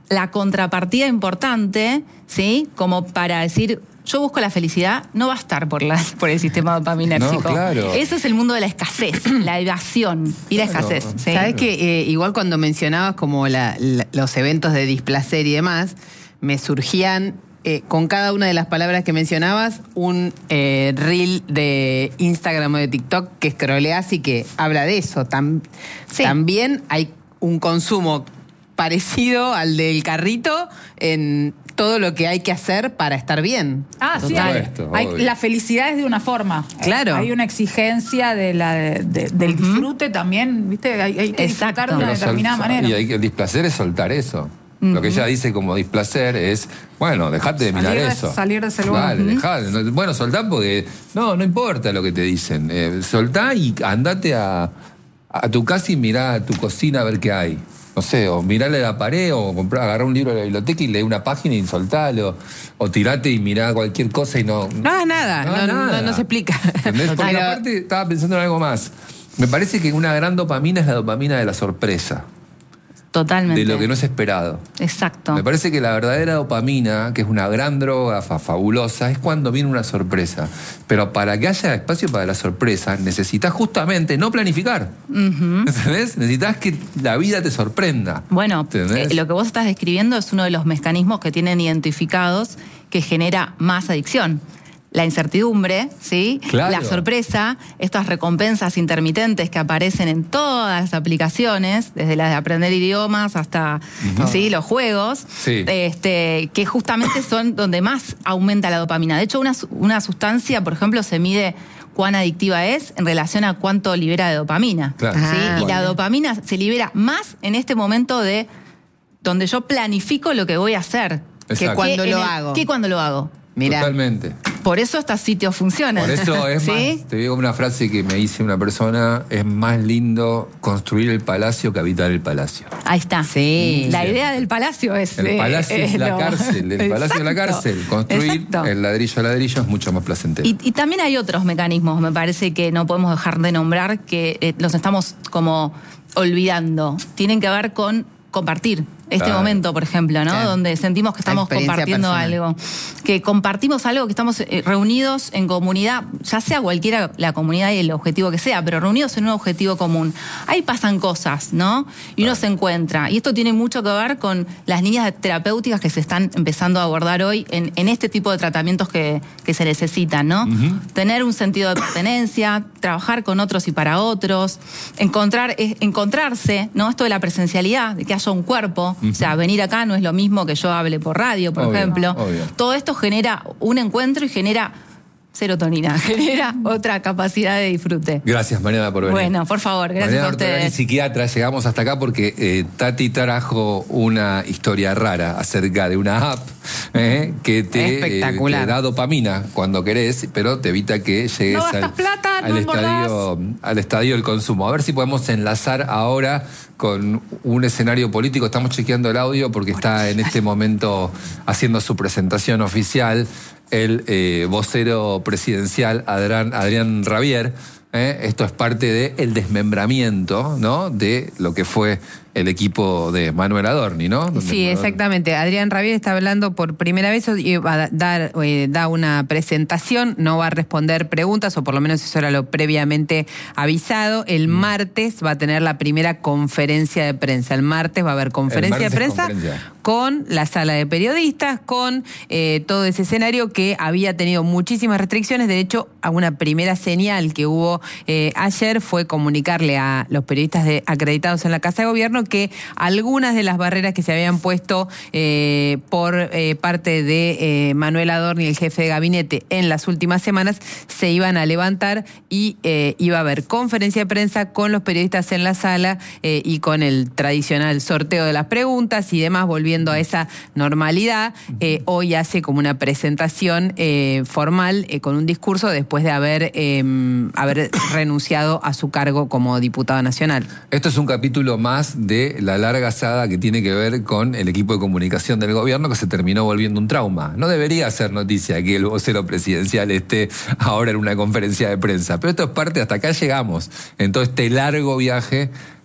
Speaker 4: la contrapartida importante, ¿sí? Como para decir, yo busco la felicidad, no va a estar por, la, por el sistema dopaminérgico.
Speaker 1: No, claro.
Speaker 4: Eso es el mundo de la escasez, la evasión y la
Speaker 1: Claro.
Speaker 4: escasez. ¿sí?
Speaker 3: Sabes que eh, igual cuando mencionabas como la- la- los eventos de displacer y demás, me surgían eh, con cada una de las palabras que mencionabas un eh, reel de Instagram o de TikTok que scrolleás y que habla de eso. Tam-
Speaker 4: Sí.
Speaker 3: También hay un consumo parecido al del carrito en todo lo que hay que hacer para estar bien.
Speaker 2: Ah, sí,
Speaker 1: Por
Speaker 2: hay,
Speaker 1: supuesto,
Speaker 2: hay-
Speaker 1: obvio.
Speaker 2: la felicidad es de una forma.
Speaker 3: Claro.
Speaker 2: Hay una exigencia de la, de- de- del disfrute también, ¿viste? Hay, hay que
Speaker 4: Exacto.
Speaker 2: disfrutar de una
Speaker 1: Pero
Speaker 2: determinada
Speaker 1: sol-
Speaker 2: manera.
Speaker 1: Y hay que, el displacer es soltar eso. Lo que ella dice como displacer es, bueno, dejate de mirar
Speaker 2: Salir de-
Speaker 1: eso.
Speaker 2: salir de ese lugar.
Speaker 1: Vale, dejá, no- bueno, soltá porque, no, no importa lo que te dicen. Eh, soltá y andate a, a tu casa y mirá tu cocina a ver qué hay. No sé, o mirarle a la pared, o comprar, agarrar un libro de la biblioteca y leer una página y soltalo. O tirate y mirá cualquier cosa y no...
Speaker 3: No hagas nada, no,
Speaker 1: hagas
Speaker 3: no-
Speaker 1: nada.
Speaker 3: no se explica.
Speaker 1: ¿Entendés? Porque
Speaker 3: Pero-
Speaker 1: aparte estaba pensando en algo más. Me parece que una gran dopamina es la dopamina de la sorpresa,
Speaker 4: Totalmente.
Speaker 1: de lo que no es esperado.
Speaker 4: Exacto.
Speaker 1: Me parece que la verdadera dopamina, que es una gran droga fa- fabulosa, es cuando viene una sorpresa. Pero para que haya espacio para la sorpresa, necesitas justamente no planificar. ¿Entendés? Necesitas que la vida te sorprenda.
Speaker 4: Bueno,
Speaker 1: ¿Entendés?
Speaker 4: eh, lo que vos estás describiendo es uno de los mecanismos que tienen identificados que genera más adicción. La incertidumbre, ¿sí?
Speaker 1: Claro.
Speaker 4: La sorpresa, estas recompensas intermitentes que aparecen en todas las aplicaciones, desde las de aprender idiomas hasta ¿sí? los juegos,
Speaker 1: Sí.
Speaker 4: este, que justamente son donde más aumenta la dopamina. De hecho, una, su- una sustancia, por ejemplo, se mide cuán adictiva es en relación a cuánto libera de dopamina.
Speaker 1: Claro.
Speaker 4: ¿sí?
Speaker 3: Ah,
Speaker 4: y la
Speaker 3: bueno.
Speaker 4: dopamina se libera más en este momento de donde yo planifico lo que voy a hacer.
Speaker 1: Exacto.
Speaker 3: Que cuando
Speaker 4: en
Speaker 3: lo
Speaker 4: el-
Speaker 3: hago.
Speaker 4: Que cuando lo hago.
Speaker 3: Mirá.
Speaker 1: Totalmente.
Speaker 4: Por eso estos sitios funcionan.
Speaker 1: Por eso es
Speaker 4: ¿sí?
Speaker 1: más, te digo una frase que me dice una persona, es más lindo construir el palacio que habitar el palacio.
Speaker 4: Ahí está.
Speaker 3: Sí.
Speaker 4: La
Speaker 1: Sí.
Speaker 4: idea del palacio es.
Speaker 1: El
Speaker 4: eh,
Speaker 1: palacio es la
Speaker 4: lo-
Speaker 1: cárcel, el palacio es la
Speaker 4: Exacto.
Speaker 1: cárcel. Construir
Speaker 4: Exacto.
Speaker 1: el ladrillo a ladrillo es mucho más placentero.
Speaker 4: Y, y también hay otros mecanismos, me parece que no podemos dejar de nombrar, que eh, los estamos como olvidando. Tienen que ver con compartir. Este
Speaker 1: Claro.
Speaker 4: momento, por ejemplo, ¿no?
Speaker 3: Claro.
Speaker 4: Donde sentimos que
Speaker 3: La
Speaker 4: estamos
Speaker 3: experiencia
Speaker 4: compartiendo
Speaker 3: personal.
Speaker 4: algo. Que compartimos algo, que estamos eh, reunidos en comunidad, ya sea cualquiera la comunidad y el objetivo que sea, pero reunidos en un objetivo común. Ahí pasan cosas, ¿no? Y uno se encuentra. Y esto tiene mucho que ver con las líneas terapéuticas que se están empezando a abordar hoy en, en este tipo de tratamientos que, que se necesitan, ¿no? Tener un sentido de pertenencia, trabajar con otros y para otros, encontrar, es- encontrarse, ¿no? Esto de la presencialidad, de que haya un cuerpo. O sea, venir acá no es lo mismo que yo hable por radio, por
Speaker 1: Obvio,
Speaker 4: ejemplo.
Speaker 1: obvio.
Speaker 4: Todo esto genera un encuentro y genera serotonina, genera otra capacidad de disfrute.
Speaker 1: Gracias, Mariana, por venir.
Speaker 4: Bueno, por favor, gracias
Speaker 1: Mariana
Speaker 4: a
Speaker 1: Ortolani,
Speaker 4: ustedes.
Speaker 1: psiquiatra, llegamos hasta acá porque eh, Tati trajo una historia rara acerca de una app eh, que te,
Speaker 3: Espectacular.
Speaker 1: eh, te da dopamina cuando querés, pero te evita que llegues
Speaker 2: No gastas
Speaker 1: al,
Speaker 2: plata,
Speaker 1: al
Speaker 2: no
Speaker 1: estadio, al estadio del consumo. A ver si podemos enlazar ahora con un escenario político. Estamos chequeando el audio porque está en este momento haciendo su presentación oficial el eh, vocero presidencial Adrián, Adrián Rabier. ¿eh? Esto es parte del desmembramiento, ¿no? De lo que fue el equipo de Manuel Adorni, ¿no? Donde
Speaker 3: Sí,
Speaker 1: Manuel-
Speaker 3: exactamente. Adrián Rabier está hablando por primera vez y va a dar eh, da una presentación, no va a responder preguntas, o por lo menos eso era lo previamente avisado. El martes va a tener la primera conferencia de prensa. El martes va a haber conferencia de
Speaker 1: martes
Speaker 3: prensa
Speaker 1: conferencia.
Speaker 3: con la sala de periodistas, con eh, todo ese escenario que había tenido muchísimas restricciones. De hecho, una primera señal que hubo eh, ayer fue comunicarle a los periodistas de, acreditados en la Casa de Gobierno que algunas de las barreras que se habían puesto eh, por eh, parte de eh, Manuel Adorni, el jefe de gabinete, en las últimas semanas, se iban a levantar y eh, iba a haber conferencia de prensa con los periodistas en la sala eh, y con el tradicional sorteo de las preguntas y demás, volviendo a esa normalidad. Eh, hoy hace como una presentación eh, formal eh, con un discurso después de haber, eh, haber renunciado a su cargo como diputado nacional.
Speaker 1: Esto es un capítulo más de la larga saga que tiene que ver con el equipo de comunicación del gobierno que se terminó volviendo un trauma. No debería ser noticia que el vocero presidencial esté ahora en una conferencia de prensa, pero esto es parte, hasta acá llegamos, en todo este largo viaje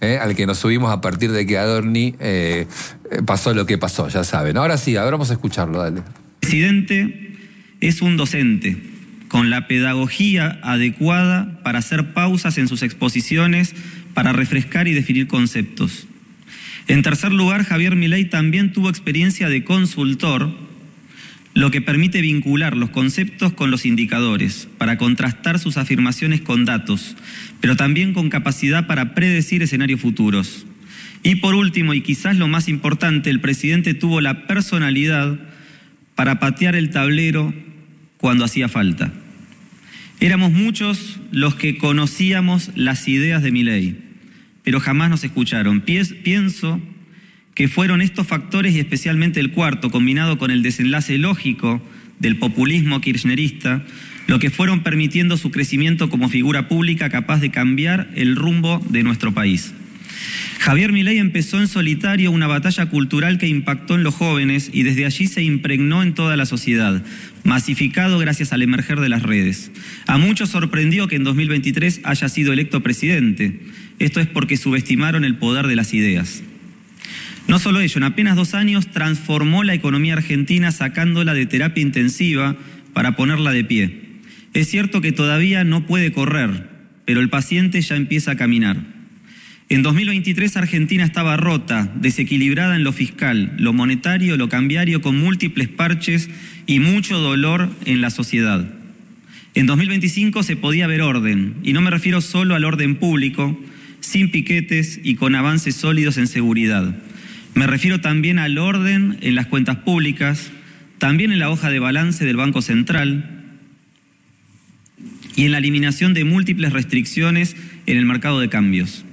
Speaker 1: eh, al que nos subimos a partir de que Adorni eh, pasó lo que pasó, ya saben. Ahora sí, a ver, vamos a escucharlo, dale.
Speaker 5: El presidente es un docente con la pedagogía adecuada para hacer pausas en sus exposiciones, para refrescar y definir conceptos. En tercer lugar, Javier Milei también tuvo experiencia de consultor, lo que permite vincular los conceptos con los indicadores, para contrastar sus afirmaciones con datos, pero también con capacidad para predecir escenarios futuros. Y por último, y quizás lo más importante, el presidente tuvo la personalidad para patear el tablero cuando hacía falta. Éramos muchos los que conocíamos las ideas de Milei, pero jamás nos escucharon. Pienso que fueron estos factores y especialmente el cuarto, combinado con el desenlace lógico del populismo kirchnerista, lo que fueron permitiendo su crecimiento como figura pública capaz de cambiar el rumbo de nuestro país. Javier Milei empezó en solitario una batalla cultural que impactó en los jóvenes y desde allí se impregnó en toda la sociedad, masificado gracias al emerger de las redes. A muchos sorprendió que en dos mil veintitrés haya sido electo presidente. Esto es porque subestimaron el poder de las ideas. No solo ello, en apenas dos años transformó la economía argentina sacándola de terapia intensiva para ponerla de pie. Es cierto que todavía no puede correr, pero el paciente ya empieza a caminar. En dos mil veintitrés Argentina estaba rota, desequilibrada en lo fiscal, lo monetario, lo cambiario, con múltiples parches y mucho dolor en la sociedad. En dos mil veinticinco se podía ver orden, y no me refiero solo al orden público, sin piquetes y con avances sólidos en seguridad. Me refiero también al orden en las cuentas públicas, también en la hoja de balance del Banco Central y en la eliminación de múltiples restricciones en el mercado de cambios.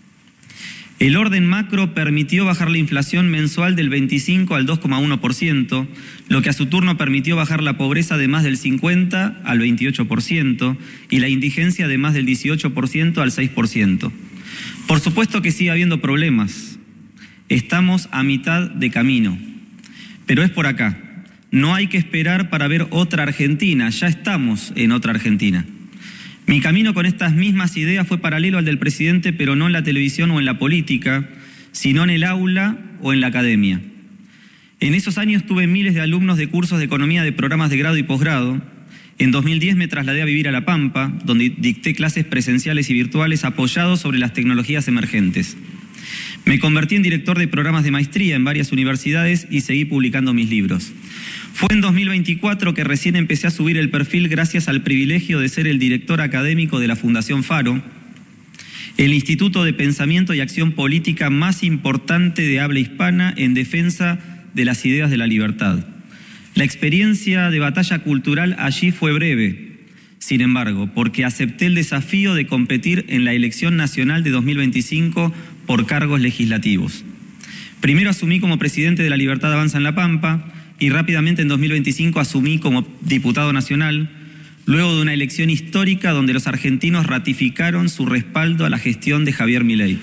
Speaker 5: El orden macro permitió bajar la inflación mensual del veinticinco al dos coma uno por ciento, lo que a su turno permitió bajar la pobreza de más del cincuenta al veintiocho por ciento y la indigencia de más del dieciocho por ciento al seis por ciento. Por supuesto que sigue habiendo problemas. Estamos a mitad de camino, pero es por acá. No hay que esperar para ver otra Argentina, ya estamos en otra Argentina. Mi camino con estas mismas ideas fue paralelo al del presidente, pero no en la televisión o en la política, sino en el aula o en la academia. En esos años tuve miles de alumnos de cursos de economía de programas de grado y posgrado. En dos mil diez me trasladé a vivir a La Pampa, donde dicté clases presenciales y virtuales apoyados sobre las tecnologías emergentes. Me convertí en director de programas de maestría en varias universidades y seguí publicando mis libros. Fue en dos mil veinticuatro que recién empecé a subir el perfil gracias al privilegio de ser el director académico de la Fundación Faro, el instituto de pensamiento y acción política más importante de habla hispana en defensa de las ideas de la libertad. La experiencia de batalla cultural allí fue breve, sin embargo, porque acepté el desafío de competir en la elección nacional de dos mil veinticinco por cargos legislativos. Primero asumí como presidente de La Libertad Avanza en La Pampa y rápidamente en dos mil veinticinco asumí como diputado nacional, luego de una elección histórica donde los argentinos ratificaron su respaldo a la gestión de Javier Milei.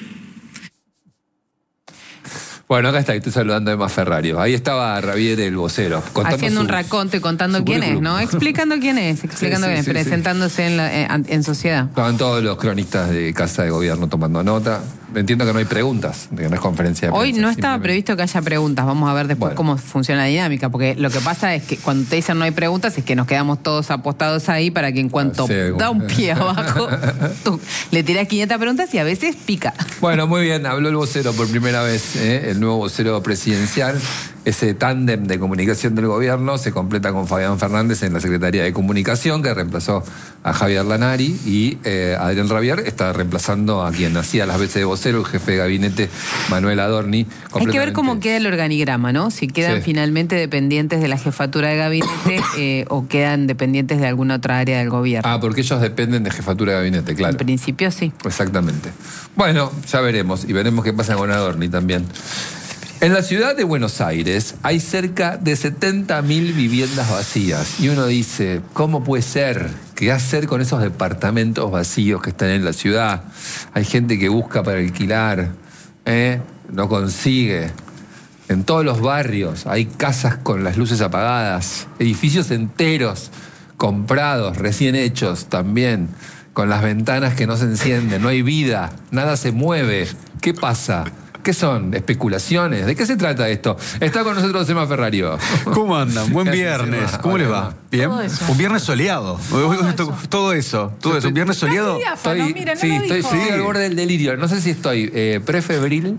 Speaker 1: Bueno, acá está, estoy saludando a Emma Ferrario. Ahí estaba Javier, el vocero.
Speaker 3: Haciendo
Speaker 1: su,
Speaker 3: un raconte, contando quién es, ¿no? Explicando quién es, explicando
Speaker 1: sí, sí,
Speaker 3: quién es,
Speaker 1: sí,
Speaker 3: presentándose
Speaker 1: sí.
Speaker 3: En, la, en, en sociedad.
Speaker 1: Estaban todos los cronistas de Casa de Gobierno tomando nota. Entiendo que no hay preguntas, que no es conferencia de prensa.
Speaker 3: Hoy no estaba previsto que haya preguntas. Vamos a ver después bueno. cómo funciona la dinámica, porque lo que pasa es que cuando te dicen no hay preguntas es que nos quedamos todos apostados ahí para que en cuanto sí, da un pie abajo, tú le tirás quinientas preguntas y a veces pica.
Speaker 1: Bueno, muy bien, habló el vocero por primera vez, ¿eh? El nuevo vocero presidencial. Ese tándem de comunicación del gobierno se completa con Fabián Fernández en la Secretaría de Comunicación, que reemplazó a Javier Lanari, y eh, Adrián Rabier está reemplazando a quien hacía las veces de vocero, el jefe de gabinete Manuel Adorni.
Speaker 3: Hay que ver cómo queda el organigrama, ¿no? Si quedan sí. finalmente dependientes de la jefatura de gabinete eh, o quedan dependientes de alguna otra área del gobierno.
Speaker 1: Ah, porque ellos dependen de jefatura de gabinete, claro.
Speaker 3: En principio sí.
Speaker 1: Exactamente. Bueno, ya veremos, y veremos qué pasa con Adorni también. En la ciudad de Buenos Aires hay cerca de setenta mil viviendas vacías. Y uno dice, ¿cómo puede ser? ¿Qué hacer con esos departamentos vacíos que están en la ciudad? Hay gente que busca para alquilar, ¿eh? no consigue. En todos los barrios hay casas con las luces apagadas, edificios enteros comprados, recién hechos también, con las ventanas que no se encienden, no hay vida, nada se mueve. ¿Qué pasa? ¿Qué son? ¿Especulaciones? ¿De qué se trata esto? Está con nosotros Emma Ferrario.
Speaker 6: ¿Cómo andan? Buen
Speaker 1: Gracias,
Speaker 6: viernes.
Speaker 1: Emma.
Speaker 6: ¿Cómo
Speaker 1: Hola,
Speaker 6: les va?
Speaker 1: Emma.
Speaker 6: ¿Bien?
Speaker 2: Todo eso.
Speaker 6: Un viernes soleado.
Speaker 2: Todo
Speaker 6: Todo,
Speaker 2: eso.
Speaker 6: todo eso. Todo eso. Un viernes soleado.
Speaker 2: Casi diáfano, miren, no
Speaker 1: sí,
Speaker 2: lo
Speaker 1: estoy,
Speaker 2: dijo.
Speaker 1: estoy al borde del delirio. No sé si estoy eh, prefebril.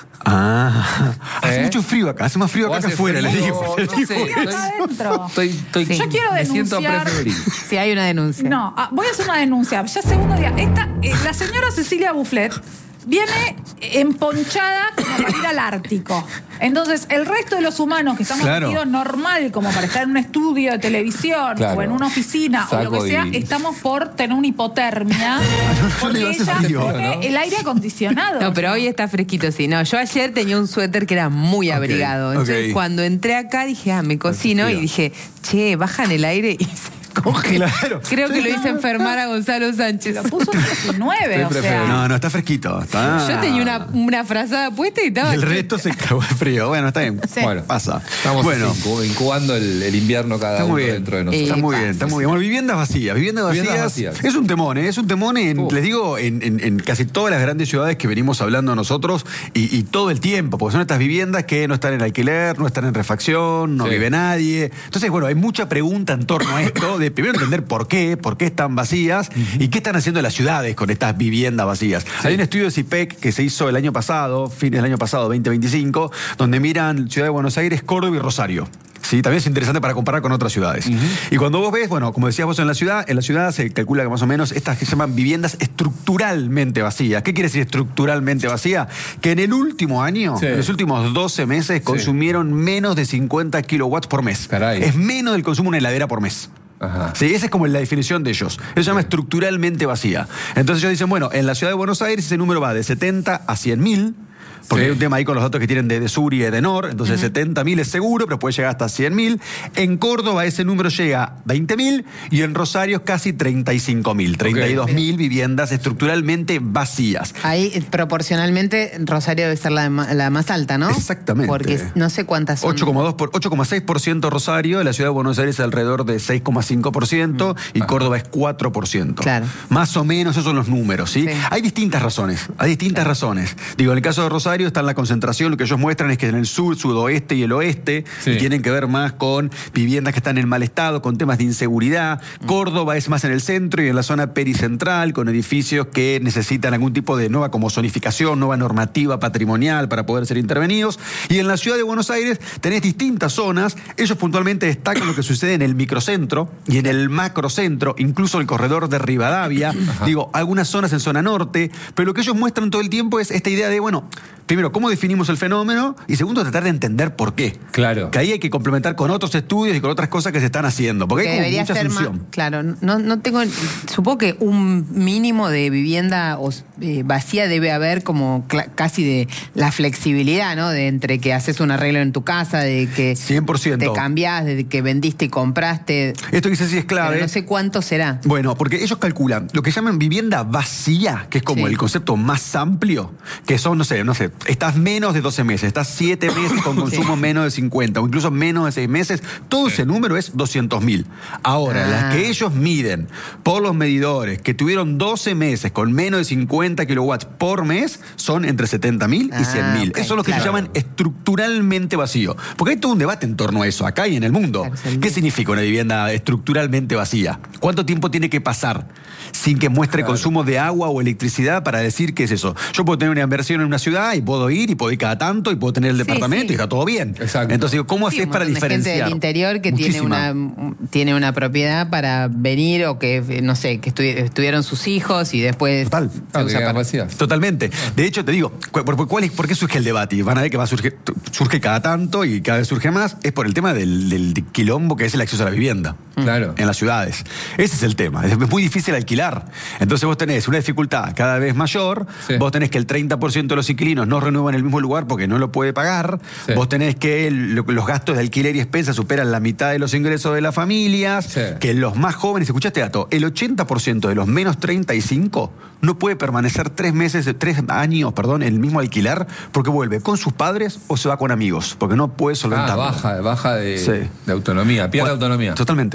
Speaker 6: Ah. Hace
Speaker 1: ¿Eh?
Speaker 6: mucho frío acá. Hace más frío
Speaker 1: O
Speaker 6: acá que
Speaker 1: hace
Speaker 6: afuera, les
Speaker 1: frío,
Speaker 6: digo. les
Speaker 1: no
Speaker 6: digo.
Speaker 1: sé.
Speaker 2: Mira acá adentro.
Speaker 1: Estoy, estoy,
Speaker 3: Sí.
Speaker 2: Yo quiero
Speaker 1: me siento
Speaker 2: denunciar-
Speaker 1: prefebril.
Speaker 3: Sí, hay una denuncia.
Speaker 2: No, ah, voy a hacer una denuncia. Ya segundo día. Esta, eh, la señora Cecilia Bufflet viene emponchada como para ir al Ártico. Entonces, el resto de los humanos que estamos
Speaker 6: Claro.
Speaker 2: vestidos normal, como para estar en un estudio de televisión
Speaker 1: Claro.
Speaker 2: o en una oficina o lo
Speaker 1: Saco
Speaker 2: que sea,
Speaker 1: y-
Speaker 2: estamos por tener una hipotermia.
Speaker 6: yo
Speaker 2: Porque
Speaker 6: le digo, hace
Speaker 2: ella
Speaker 6: frío.
Speaker 2: pone
Speaker 1: ¿no?
Speaker 2: el aire acondicionado.
Speaker 3: No, pero hoy está fresquito, sí. No, yo ayer tenía un suéter que era muy
Speaker 6: Ok,
Speaker 3: abrigado. Entonces,
Speaker 6: ok.
Speaker 3: cuando entré acá, dije, ah, me cocino.
Speaker 1: Hace
Speaker 3: Y
Speaker 1: frío.
Speaker 3: dije, che, bajan el aire y se congela.
Speaker 6: Claro.
Speaker 3: Creo que lo hice enfermar a Gonzalo Sánchez.
Speaker 2: Lo puso en diecinueve, o
Speaker 1: Estoy
Speaker 2: sea.
Speaker 6: No, no, está fresquito. Está...
Speaker 3: Yo tenía una, una frazada puesta y estaba.
Speaker 6: Y el resto se cagó de frío. Bueno, está bien.
Speaker 2: Sí.
Speaker 1: Bueno,
Speaker 6: Pasa.
Speaker 1: estamos
Speaker 6: bueno,
Speaker 1: así, incu- incubando el, el invierno cada
Speaker 6: está
Speaker 1: uno
Speaker 6: muy bien.
Speaker 1: dentro de nosotros.
Speaker 6: Está muy
Speaker 3: Eh,
Speaker 6: bien, está muy bien. Bueno, viviendas vacías. Viviendas vacías.
Speaker 1: Viviendas vacías.
Speaker 6: Es un temón, ¿eh? Es un temón, en,
Speaker 1: Uf.
Speaker 6: les digo, en, en- en casi todas las grandes ciudades que venimos hablando nosotros y, y todo el tiempo, porque son estas viviendas que no están en alquiler, no están en refacción, no
Speaker 1: Sí.
Speaker 6: vive nadie. Entonces, bueno, hay mucha pregunta en torno a esto, de primero entender por qué, por qué están vacías y qué están haciendo las ciudades con estas viviendas vacías. Hay un estudio de CIPEC que se hizo el año pasado, fines del año pasado, veinte veinticinco, donde miran Ciudad de Buenos Aires, Córdoba y Rosario. Sí, también es interesante para comparar con otras ciudades. Y cuando vos ves, bueno, como decías vos en la ciudad, en la ciudad se calcula que más o menos estas que se llaman viviendas estructuralmente vacías. ¿Qué quiere decir estructuralmente vacía? Que en el último año,
Speaker 1: Sí.
Speaker 6: en los últimos doce meses, consumieron menos de cincuenta kilowatts por mes.
Speaker 1: Caray.
Speaker 6: Es menos del consumo de una heladera por mes.
Speaker 1: Ajá.
Speaker 6: Sí, esa es como la definición de ellos. Eso se llama estructuralmente vacía. Entonces ellos dicen, bueno, en la ciudad de Buenos Aires ese número va de setenta a cien mil. Porque
Speaker 1: Sí.
Speaker 6: hay un tema ahí con los datos que tienen de, de Sur y de Nor. Entonces setenta mil es seguro, pero puede llegar hasta cien mil. En Córdoba ese número llega a veinte mil y en Rosario casi treinta y cinco mil. treinta y dos mil viviendas estructuralmente vacías.
Speaker 3: Ahí, eh, proporcionalmente, Rosario debe ser la, ma- la más alta, ¿no?
Speaker 6: Exactamente.
Speaker 3: Porque no sé cuántas son.
Speaker 6: ocho coma dos por- ocho coma seis por ciento Rosario, la ciudad de Buenos Aires alrededor de seis coma cinco por ciento y Córdoba es cuatro por ciento.
Speaker 3: Claro.
Speaker 6: Más o menos esos son los números, ¿sí?
Speaker 3: Sí.
Speaker 6: Hay distintas razones, hay distintas razones. Digo, en el caso de Rosario está en la concentración, lo que ellos muestran es que en el sur, sudoeste y el oeste,
Speaker 1: Sí.
Speaker 6: y tienen que ver más con viviendas que están en mal estado, con temas de inseguridad. Córdoba es más en el centro y en la zona pericentral, con edificios que necesitan algún tipo de nueva como zonificación, nueva normativa patrimonial para poder ser intervenidos. Y en la ciudad de Buenos Aires tenés distintas zonas. Ellos puntualmente destacan lo que sucede en el microcentro y en el macrocentro, incluso el corredor de Rivadavia. Digo, algunas zonas en zona norte, pero lo que ellos muestran todo el tiempo es esta idea de, bueno, primero, ¿cómo definimos el fenómeno? Y segundo, tratar de entender por qué.
Speaker 1: Claro.
Speaker 6: Que ahí hay que complementar con otros estudios y con otras cosas que se están haciendo. Porque
Speaker 3: Que
Speaker 6: hay como
Speaker 3: debería
Speaker 6: mucha
Speaker 3: ser más.
Speaker 6: asunción.
Speaker 3: Claro, no, no tengo. Supongo que un mínimo de vivienda os- eh, vacía debe haber, como cla- casi de la flexibilidad, ¿no? De entre que haces un arreglo en tu casa, de que
Speaker 6: cien por ciento.
Speaker 3: te cambiás, de que vendiste y compraste.
Speaker 6: Esto que dice sí es clave.
Speaker 3: Pero no sé cuánto será.
Speaker 6: Bueno, porque ellos calculan lo que llaman vivienda vacía, que es como
Speaker 3: Sí.
Speaker 6: el concepto más amplio, que son, no sé, no sé, estás menos de doce meses, estás siete meses con consumo menos de cincuenta o incluso menos de seis meses, todo ese número es doscientos mil. Ahora,
Speaker 3: Ah.
Speaker 6: las que ellos miden por los medidores, que tuvieron doce meses con menos de cincuenta kilowatts por mes, son entre setenta mil y
Speaker 3: Ah,
Speaker 6: cien mil.
Speaker 3: ok,
Speaker 6: Eso es lo que
Speaker 3: claro.
Speaker 6: se llaman estructuralmente vacío. Porque hay todo un debate en torno a eso, acá y en el mundo.
Speaker 3: Claro, sí.
Speaker 6: ¿Qué significa una vivienda estructuralmente vacía? ¿Cuánto tiempo tiene que pasar sin que muestre
Speaker 1: Claro.
Speaker 6: consumo de agua o electricidad para decir qué es eso? Yo puedo tener una inversión en una ciudad y puedo ir y puedo ir cada tanto y puedo tener el
Speaker 3: Sí,
Speaker 6: departamento
Speaker 3: sí.
Speaker 6: y está todo bien.
Speaker 1: Exacto.
Speaker 6: Entonces, digo, ¿cómo
Speaker 3: Sí,
Speaker 6: haces
Speaker 3: un
Speaker 6: para
Speaker 3: montón de gente
Speaker 6: diferenciar?
Speaker 3: del interior que tiene
Speaker 6: Muchísima.
Speaker 3: una, tiene una propiedad para venir o que, no sé, que estu- estuvieron sus hijos y después
Speaker 6: Total.
Speaker 3: se
Speaker 1: Claro, que
Speaker 3: usa
Speaker 1: quedan
Speaker 3: para-
Speaker 1: vacías.
Speaker 6: Totalmente. De hecho, te digo, cu- ¿por, cuál es- por qué surge el debate? Y van a ver que va a surgir, surge cada tanto y cada vez surge más. Es por el tema del, del quilombo que es el acceso a la vivienda.
Speaker 1: Claro.
Speaker 6: En las ciudades. Ese es el tema. Es muy difícil alquilar. Entonces vos tenés una dificultad cada vez mayor.
Speaker 1: Sí.
Speaker 6: Vos tenés que el treinta por ciento de los inquilinos no renuevan el mismo lugar porque no lo puede pagar.
Speaker 1: Sí.
Speaker 6: Vos tenés que el- lo- los gastos de alquiler y expensa superan la mitad de los ingresos de las familias.
Speaker 1: Sí.
Speaker 6: Que los más jóvenes, escuchaste dato, el ochenta por ciento de los menos treinta y cinco no puede permanecer tres meses, tres años, perdón, en el mismo alquiler porque vuelve con sus padres o se va con amigos porque no puede
Speaker 1: Ah,
Speaker 6: solventarlo.
Speaker 1: baja, baja de,
Speaker 6: Sí.
Speaker 1: de autonomía, pierde
Speaker 6: Bueno,
Speaker 1: autonomía.
Speaker 6: Totalmente.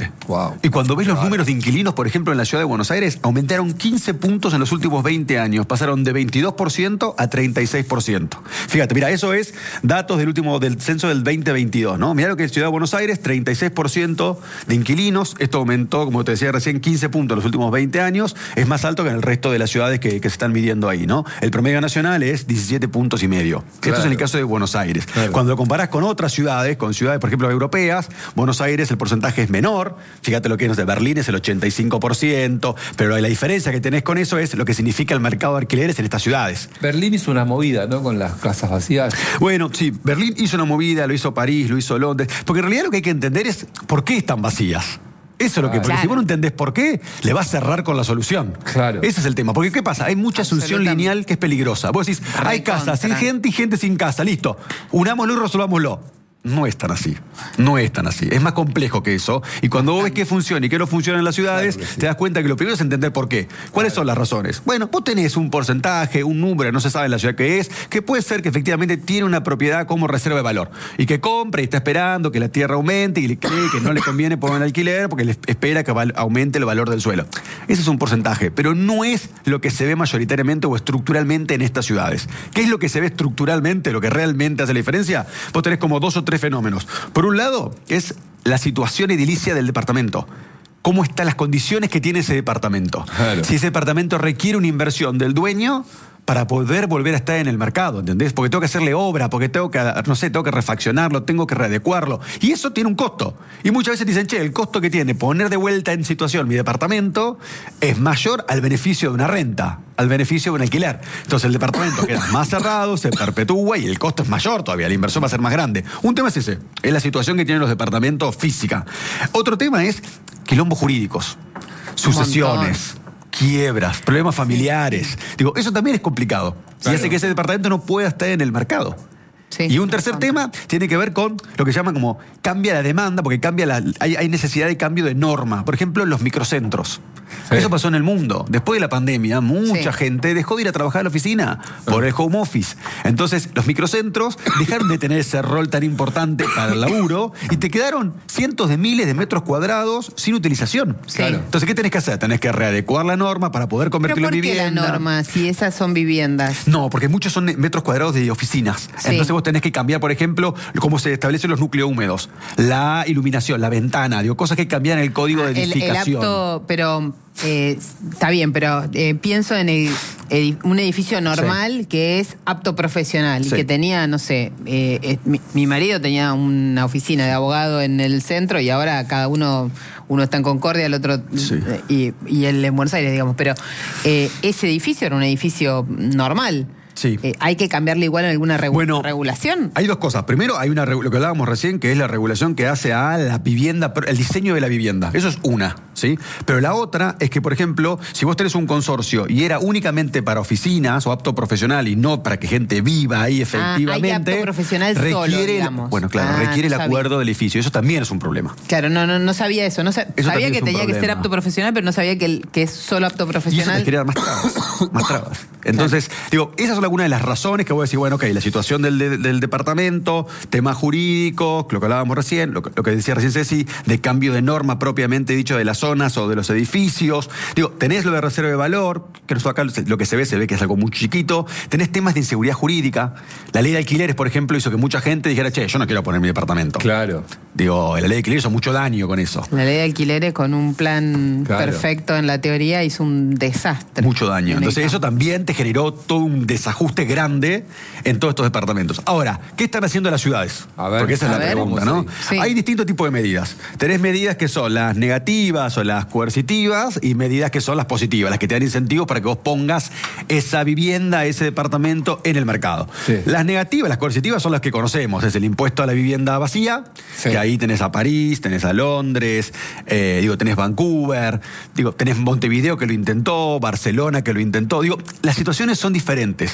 Speaker 6: enorme.
Speaker 1: Wow.
Speaker 6: Y cuando ves los números de inquilinos, por ejemplo, en la ciudad de Buenos Aires, aumentaron quince puntos en los últimos veinte años. Pasaron de veintidós por ciento a treinta y seis por ciento. Fíjate, mira, eso es datos del último del censo del veinte veintidós, ¿no? Mira lo que es Ciudad de Buenos Aires, treinta y seis por ciento de inquilinos. Esto aumentó, como te decía recién, quince puntos en los últimos veinte años. Es más alto que en el resto de las ciudades que, que se están midiendo ahí, ¿no? El promedio nacional es diecisiete puntos y medio.
Speaker 1: Claro.
Speaker 6: Esto es en el caso de Buenos Aires.
Speaker 1: Claro.
Speaker 6: Cuando lo comparás con otras ciudades, con ciudades, por ejemplo, europeas, Buenos Aires el porcentaje es menor. Fíjate lo que es, no sé, Berlín es el ochenta y cinco por ciento, pero la diferencia que tenés con eso es lo que significa el mercado de alquileres en estas ciudades.
Speaker 1: Berlín hizo una movida, ¿no? Con las casas vacías.
Speaker 6: Bueno, sí, Berlín hizo una movida, lo hizo París, lo hizo Londres, porque en realidad lo que hay que entender es por qué están vacías. Eso es lo que, porque
Speaker 3: Claro.
Speaker 6: si vos no entendés por qué, le vas a cerrar con la solución.
Speaker 1: Claro.
Speaker 6: Ese es el tema. Porque ¿qué pasa? Hay mucha asunción
Speaker 3: Absolutamente.
Speaker 6: lineal que es peligrosa. Vos decís, hay
Speaker 3: Recontra.
Speaker 6: casas sin gente y gente sin casa. Listo. Unámoslo y resolvámoslo. No es tan así. No es tan así. Es más complejo que eso. Y cuando vos ves qué funciona y qué no funciona en las ciudades,
Speaker 1: Claro que sí.
Speaker 6: te das cuenta que lo primero es entender por qué. ¿Cuáles son las razones? Bueno, vos tenés un porcentaje, un número, no se sabe en la ciudad qué es, que puede ser que efectivamente tiene una propiedad como reserva de valor. Y que compra y está esperando que la tierra aumente y le cree que no le conviene poner en alquiler porque le espera que val- aumente el valor del suelo. Ese es un porcentaje, pero no es lo que se ve mayoritariamente o estructuralmente en estas ciudades. ¿Qué es lo que se ve estructuralmente, lo que realmente hace la diferencia? Vos tenés como dos o tres fenómenos. Por un lado, es la situación edilicia del departamento. ¿Cómo están las condiciones que tiene ese departamento?
Speaker 1: Claro.
Speaker 6: Si ese departamento requiere una inversión del dueño para poder volver a estar en el mercado, ¿entendés? Porque tengo que hacerle obra, porque tengo que, no sé, tengo que refaccionarlo, tengo que readecuarlo. Y eso tiene un costo. Y muchas veces dicen, che, el costo que tiene poner de vuelta en situación mi departamento es mayor al beneficio de una renta, al beneficio de un alquiler. Entonces el departamento queda más cerrado, se perpetúa y el costo es mayor todavía, la inversión va a ser más grande. Un tema es ese, es la situación que tienen los departamentos física. Otro tema es quilombos jurídicos, sucesiones, quiebras, problemas familiares. Digo, eso también es complicado. Y
Speaker 1: Claro.
Speaker 6: hace que ese departamento no pueda estar en el mercado.
Speaker 3: Sí,
Speaker 6: Y un tercer
Speaker 3: bastante.
Speaker 6: tema tiene que ver con lo que llaman como cambia la demanda, porque cambia la, hay, hay necesidad de cambio de norma. Por ejemplo, los microcentros.
Speaker 1: Sí.
Speaker 6: Eso pasó en el mundo. Después de la pandemia, mucha
Speaker 3: Sí.
Speaker 6: gente dejó de ir a trabajar a la oficina por el home office. Entonces, los microcentros dejaron de tener ese rol tan importante para el laburo y te quedaron cientos de miles de metros cuadrados sin utilización.
Speaker 3: Sí.
Speaker 1: Claro.
Speaker 6: Entonces, ¿qué tenés que hacer? Tenés que readecuar la norma para poder
Speaker 3: ¿Pero
Speaker 6: convertirlo
Speaker 3: por
Speaker 6: en
Speaker 3: qué la
Speaker 6: vivienda.
Speaker 3: norma si esas son viviendas?
Speaker 6: No, porque muchos son metros cuadrados de oficinas.
Speaker 3: Sí.
Speaker 6: Entonces vos tenés que cambiar, por ejemplo, cómo se establecen los núcleos húmedos, la iluminación, la ventana, digo, cosas que cambian el código de
Speaker 3: El, el
Speaker 6: edificación.
Speaker 3: apto, pero eh, está bien, pero eh, pienso en el, edi- un edificio normal que es apto profesional
Speaker 6: Sí.
Speaker 3: y que tenía, no sé, eh, eh, mi, mi marido tenía una oficina de abogado en el centro y ahora cada uno, uno está en Concordia, el otro
Speaker 6: Sí.
Speaker 3: eh, y, y él en Buenos Aires, digamos, pero eh, ese edificio era un edificio normal.
Speaker 6: Sí.
Speaker 3: Eh, ¿Hay que cambiarle igual en alguna regu-
Speaker 6: Bueno,
Speaker 3: regulación?
Speaker 6: Hay dos cosas. Primero, hay una regu- lo que hablábamos recién, que es la regulación que hace a la vivienda, el diseño de la vivienda. Eso es una, ¿sí? Pero la otra es que, por ejemplo, si vos tenés un consorcio y era únicamente para oficinas o apto profesional y no para que gente viva ahí efectivamente,
Speaker 3: hay apto profesional solo,
Speaker 6: requiere,
Speaker 3: digamos.
Speaker 6: bueno, claro,
Speaker 3: Ah,
Speaker 6: requiere
Speaker 3: no
Speaker 6: el
Speaker 3: sabía.
Speaker 6: acuerdo del edificio. Eso también es un problema.
Speaker 3: Claro, no, no, no sabía eso. No sa-
Speaker 6: Eso
Speaker 3: sabía
Speaker 6: también
Speaker 3: que
Speaker 6: es un
Speaker 3: tenía que ser
Speaker 6: problema.
Speaker 3: apto profesional, pero no sabía que, el- que es solo apto
Speaker 6: Y eso
Speaker 3: profesional.
Speaker 6: te genera más trabas, más trabas. Entonces, digo, esas son algunas de las razones que voy a decir, bueno, ok, la situación del, de- del departamento, temas jurídicos, lo que hablábamos recién, lo que, lo que decía recién Ceci, de cambio de norma propiamente dicho de las zonas o de los edificios. Digo, tenés lo de reserva de valor, que nosotros acá lo que se ve, se ve que es algo muy chiquito. Tenés temas de inseguridad jurídica. La ley de alquileres, por ejemplo, hizo que mucha gente dijera, che, yo no quiero poner mi departamento.
Speaker 1: Claro.
Speaker 6: Digo, la ley de alquileres hizo mucho daño con eso.
Speaker 3: La ley de alquileres con un plan
Speaker 1: Claro.
Speaker 3: perfecto en la teoría hizo un desastre.
Speaker 6: Mucho daño.
Speaker 3: En el
Speaker 6: Entonces eso
Speaker 3: campo.
Speaker 6: también te generó todo un desajuste grande en todos estos departamentos. Ahora, ¿qué están haciendo las ciudades?
Speaker 1: A ver,
Speaker 6: Porque esa es
Speaker 3: a
Speaker 6: la
Speaker 3: ver.
Speaker 6: pregunta, ¿no?
Speaker 3: Sí.
Speaker 6: Hay distintos tipos de medidas. Tenés medidas que son las negativas o las coercitivas y medidas que son las positivas, las que te dan incentivos para que vos pongas esa vivienda, ese departamento en el mercado.
Speaker 1: Sí.
Speaker 6: Las negativas, las coercitivas son las que conocemos. Es el impuesto a la vivienda vacía,
Speaker 1: Sí.
Speaker 6: que ahí tenés a París, tenés a Londres, eh, digo, tenés Vancouver, digo, tenés Montevideo que lo intentó, Barcelona que lo intentó. Digo, las situaciones son diferentes.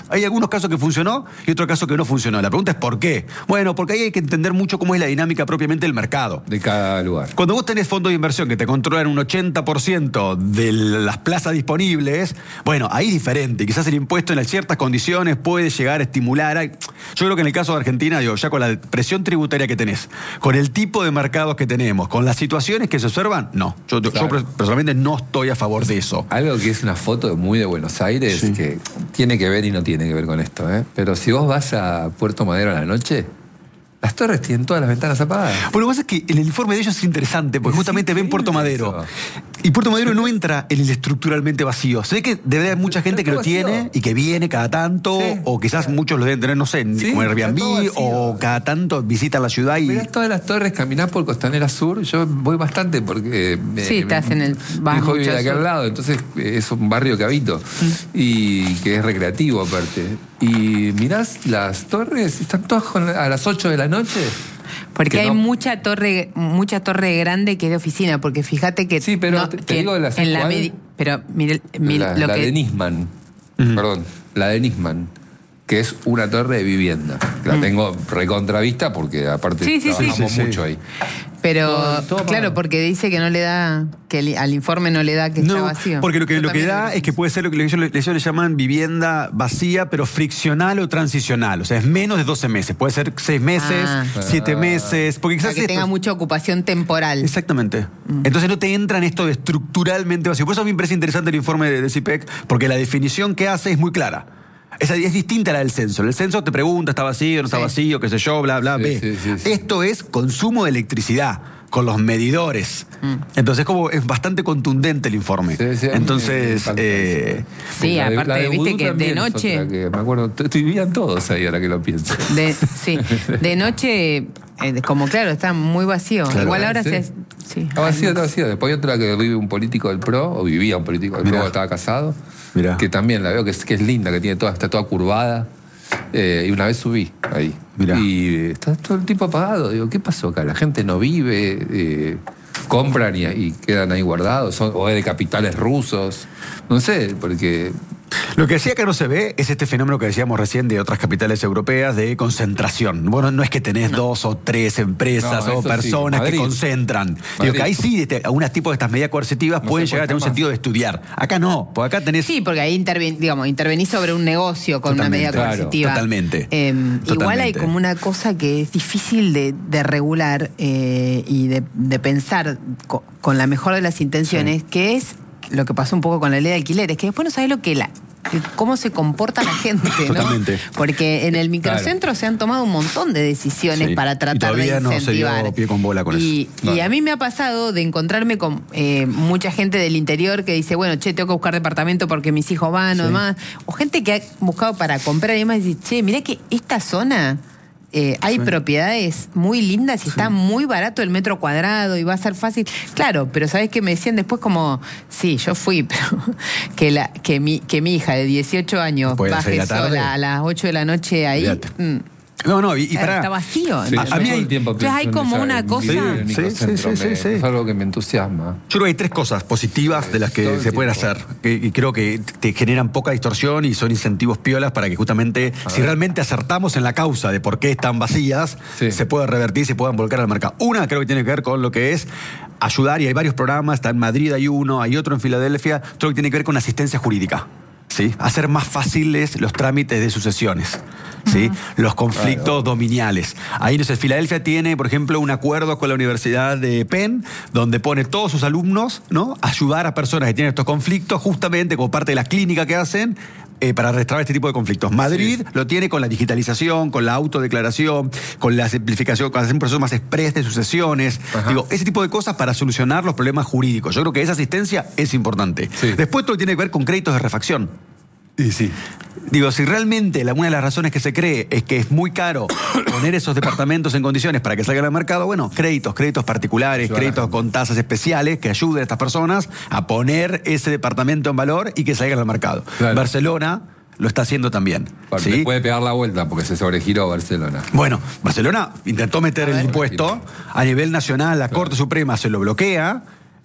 Speaker 6: Hay algunos casos que funcionó y otros casos que no funcionó. La pregunta es ¿por qué? Bueno, porque ahí hay que entender mucho cómo es la dinámica propiamente del mercado.
Speaker 1: De cada lugar.
Speaker 6: Cuando vos tenés fondos de inversión que te controlan un ochenta por ciento de las plazas disponibles, bueno, ahí es diferente. Quizás el impuesto en ciertas condiciones puede llegar a estimular. Yo creo que en el caso de Argentina, digo, ya con la presión tributaria que tenés, con el tipo de mercados que tenemos, con las situaciones que se observan, no. Yo, claro. yo personalmente no estoy a favor de eso.
Speaker 1: Algo que es una foto muy de Buenos Aires, sí. que tiene que ver y no tiene que ver con esto, ¿eh? Pero si vos vas a Puerto Madero a la noche, las torres tienen todas las ventanas apagadas.
Speaker 6: Bueno, lo que pasa es que el informe de ellos es interesante, porque es justamente ven Puerto Madero. Eso. Y Puerto Madero no entra en el estructuralmente vacío. Se ve que debe haber mucha gente que lo vacío. tiene y que viene cada tanto, sí. o quizás muchos lo deben tener, no sé, sí, como Airbnb, o cada tanto visitan la ciudad y...
Speaker 1: Mirás todas las torres, caminás por Costanera Sur, yo voy bastante porque...
Speaker 3: Sí, eh, estás en el...
Speaker 1: Mi hijo vive de aquel lado, entonces es un barrio que habito, mm. y que es recreativo aparte. Y mirás las torres, están todas a las ocho de la noche...
Speaker 3: Porque hay no... mucha torre mucha torre grande que es de oficina, porque fíjate que...
Speaker 1: Sí, pero
Speaker 3: no,
Speaker 1: te, te digo de las en
Speaker 3: la medi- Pero mire, mire
Speaker 1: la,
Speaker 3: lo
Speaker 1: la
Speaker 3: que...
Speaker 1: de Nisman, uh-huh. perdón, la de Nisman, que es una torre de vivienda. La uh-huh. tengo recontravista porque aparte
Speaker 3: sí, sí,
Speaker 1: trabajamos
Speaker 3: sí, sí,
Speaker 1: mucho
Speaker 3: sí.
Speaker 1: ahí.
Speaker 3: Pero, todo, todo claro, porque dice que no le da, que el, al informe no le da que
Speaker 6: no,
Speaker 3: está vacío.
Speaker 6: Porque lo que, lo que da es que puede ser lo que ellos, ellos le llaman vivienda vacía, pero friccional o transicional. O sea, es menos de doce meses. Puede ser seis meses, ah. siete meses. Porque quizás
Speaker 3: Para que tenga
Speaker 6: esto,
Speaker 3: mucha ocupación temporal.
Speaker 6: Exactamente. Mm. Entonces no te entra en esto de estructuralmente vacío. Por eso a mí me parece interesante el informe de, de C I P E C, porque la definición que hace es muy clara. Es, es distinta a la del censo. El censo te pregunta, ¿está vacío, no está sí. vacío, qué sé yo, bla, bla,
Speaker 1: sí,
Speaker 6: ve.
Speaker 1: Sí, sí, sí.
Speaker 6: Esto es consumo de electricidad con los medidores. Mm. Entonces como es bastante contundente el informe. Sí, sí, Entonces... Eh,
Speaker 3: sí, la de, aparte, de viste que de noche...
Speaker 1: Que me acuerdo, vivían todos ahí ahora que lo pienso.
Speaker 3: De, sí, de noche, eh, como claro, está muy vacío. Claro, Igual ahora
Speaker 1: sí.
Speaker 3: se... Sí,
Speaker 1: está vacío, está vacío. Después hay otra que vive un político del P R O, o vivía un político del P R O, que estaba casado. Mirá. Que también la veo que es, que es linda, que tiene toda, está toda curvada. Eh, y una vez subí ahí. Mirá. Y está todo el tiempo apagado. Digo, ¿qué pasó acá? La gente no vive, eh, compran y, y quedan ahí guardados. Son, o es de capitales rusos. No sé, porque...
Speaker 6: Lo que sí acá no se ve es este fenómeno que decíamos recién de otras capitales europeas de concentración. Bueno, no es que tenés no. dos o tres empresas no, o personas sí. que concentran. Digo que ahí sí, este, algunos tipos de estas medidas coercitivas no pueden llegar a tener un sentido de estudiar. Acá no, porque acá tenés...
Speaker 3: Sí, porque ahí interven, digamos, intervenís sobre un negocio con totalmente, una medida
Speaker 6: claro,
Speaker 3: coercitiva.
Speaker 6: Totalmente,
Speaker 3: eh,
Speaker 6: totalmente.
Speaker 3: Igual hay como una cosa que es difícil de, de regular eh, y de, de pensar con, con la mejor de las intenciones, sí. que es lo que pasó un poco con la ley de alquileres, que después no sabés lo que la... cómo se comporta la gente, ¿no?
Speaker 6: Totalmente.
Speaker 3: Porque en el microcentro claro. se han tomado un montón de decisiones sí. para tratar de incentivar.
Speaker 6: No se dio pie con bola con
Speaker 3: y,
Speaker 6: eso.
Speaker 3: Y a mí me ha pasado de encontrarme con eh, mucha gente del interior que dice, bueno, che, tengo que buscar departamento porque mis hijos van sí. o demás. O gente que ha buscado para comprar y demás y dice, che, mirá que esta zona... Eh, hay sí. propiedades muy lindas y sí. está muy barato el metro cuadrado y va a ser fácil. Claro, pero ¿sabés qué me decían después? Como, sí, yo fui, pero que, la, que, mi, que mi hija de dieciocho años baje sola a las ocho de la noche ahí. Mm.
Speaker 6: No, no, y, y para...
Speaker 3: Está vacío.
Speaker 1: Sí, a, a mí hay tiempo.
Speaker 3: Entonces hay como una cosa...
Speaker 6: Sí, sí, sí, sí, sí, sí.
Speaker 1: Es algo que me entusiasma.
Speaker 6: Yo creo que hay tres cosas positivas de las que se pueden hacer, que, y creo que te generan poca distorsión y son incentivos piolas para que justamente, si realmente acertamos en la causa de por qué están vacías, sí. se pueda revertir y se puedan volcar al mercado. Una creo que tiene que ver con lo que es ayudar, y hay varios programas, está en Madrid hay uno, hay otro en Filadelfia, otro que tiene que ver con asistencia jurídica. ¿Sí? Hacer más fáciles los trámites de sucesiones, ¿sí? Uh-huh. Los conflictos claro. dominiales. Ahí, no sé, Filadelfia tiene, por ejemplo, un acuerdo con la Universidad de Penn, donde pone todos sus alumnos, ¿no?, ayudar a personas que tienen estos conflictos, justamente como parte de la clínica que hacen, Eh, para destrabar este tipo de conflictos. Madrid sí. lo tiene con la digitalización, con la autodeclaración, con la simplificación, con hacer un proceso más express de sucesiones. Ajá. Digo, ese tipo de cosas para solucionar los problemas jurídicos. Yo creo que esa asistencia es importante. Sí. Después todo tiene que ver con créditos de refacción.
Speaker 1: Y sí.
Speaker 6: Digo, si realmente la, una de las razones que se cree es que es muy caro poner esos departamentos en condiciones para que salgan al mercado, bueno, créditos, créditos particulares, claro. créditos con tasas especiales que ayuden a estas personas a poner ese departamento en valor y que salgan al mercado. Claro. Barcelona lo está haciendo también.
Speaker 1: ¿Sí? Le puede pegar la vuelta porque se sobregiró Barcelona.
Speaker 6: Bueno, Barcelona intentó meter el impuesto, a nivel nacional la claro. Corte Suprema se lo bloquea.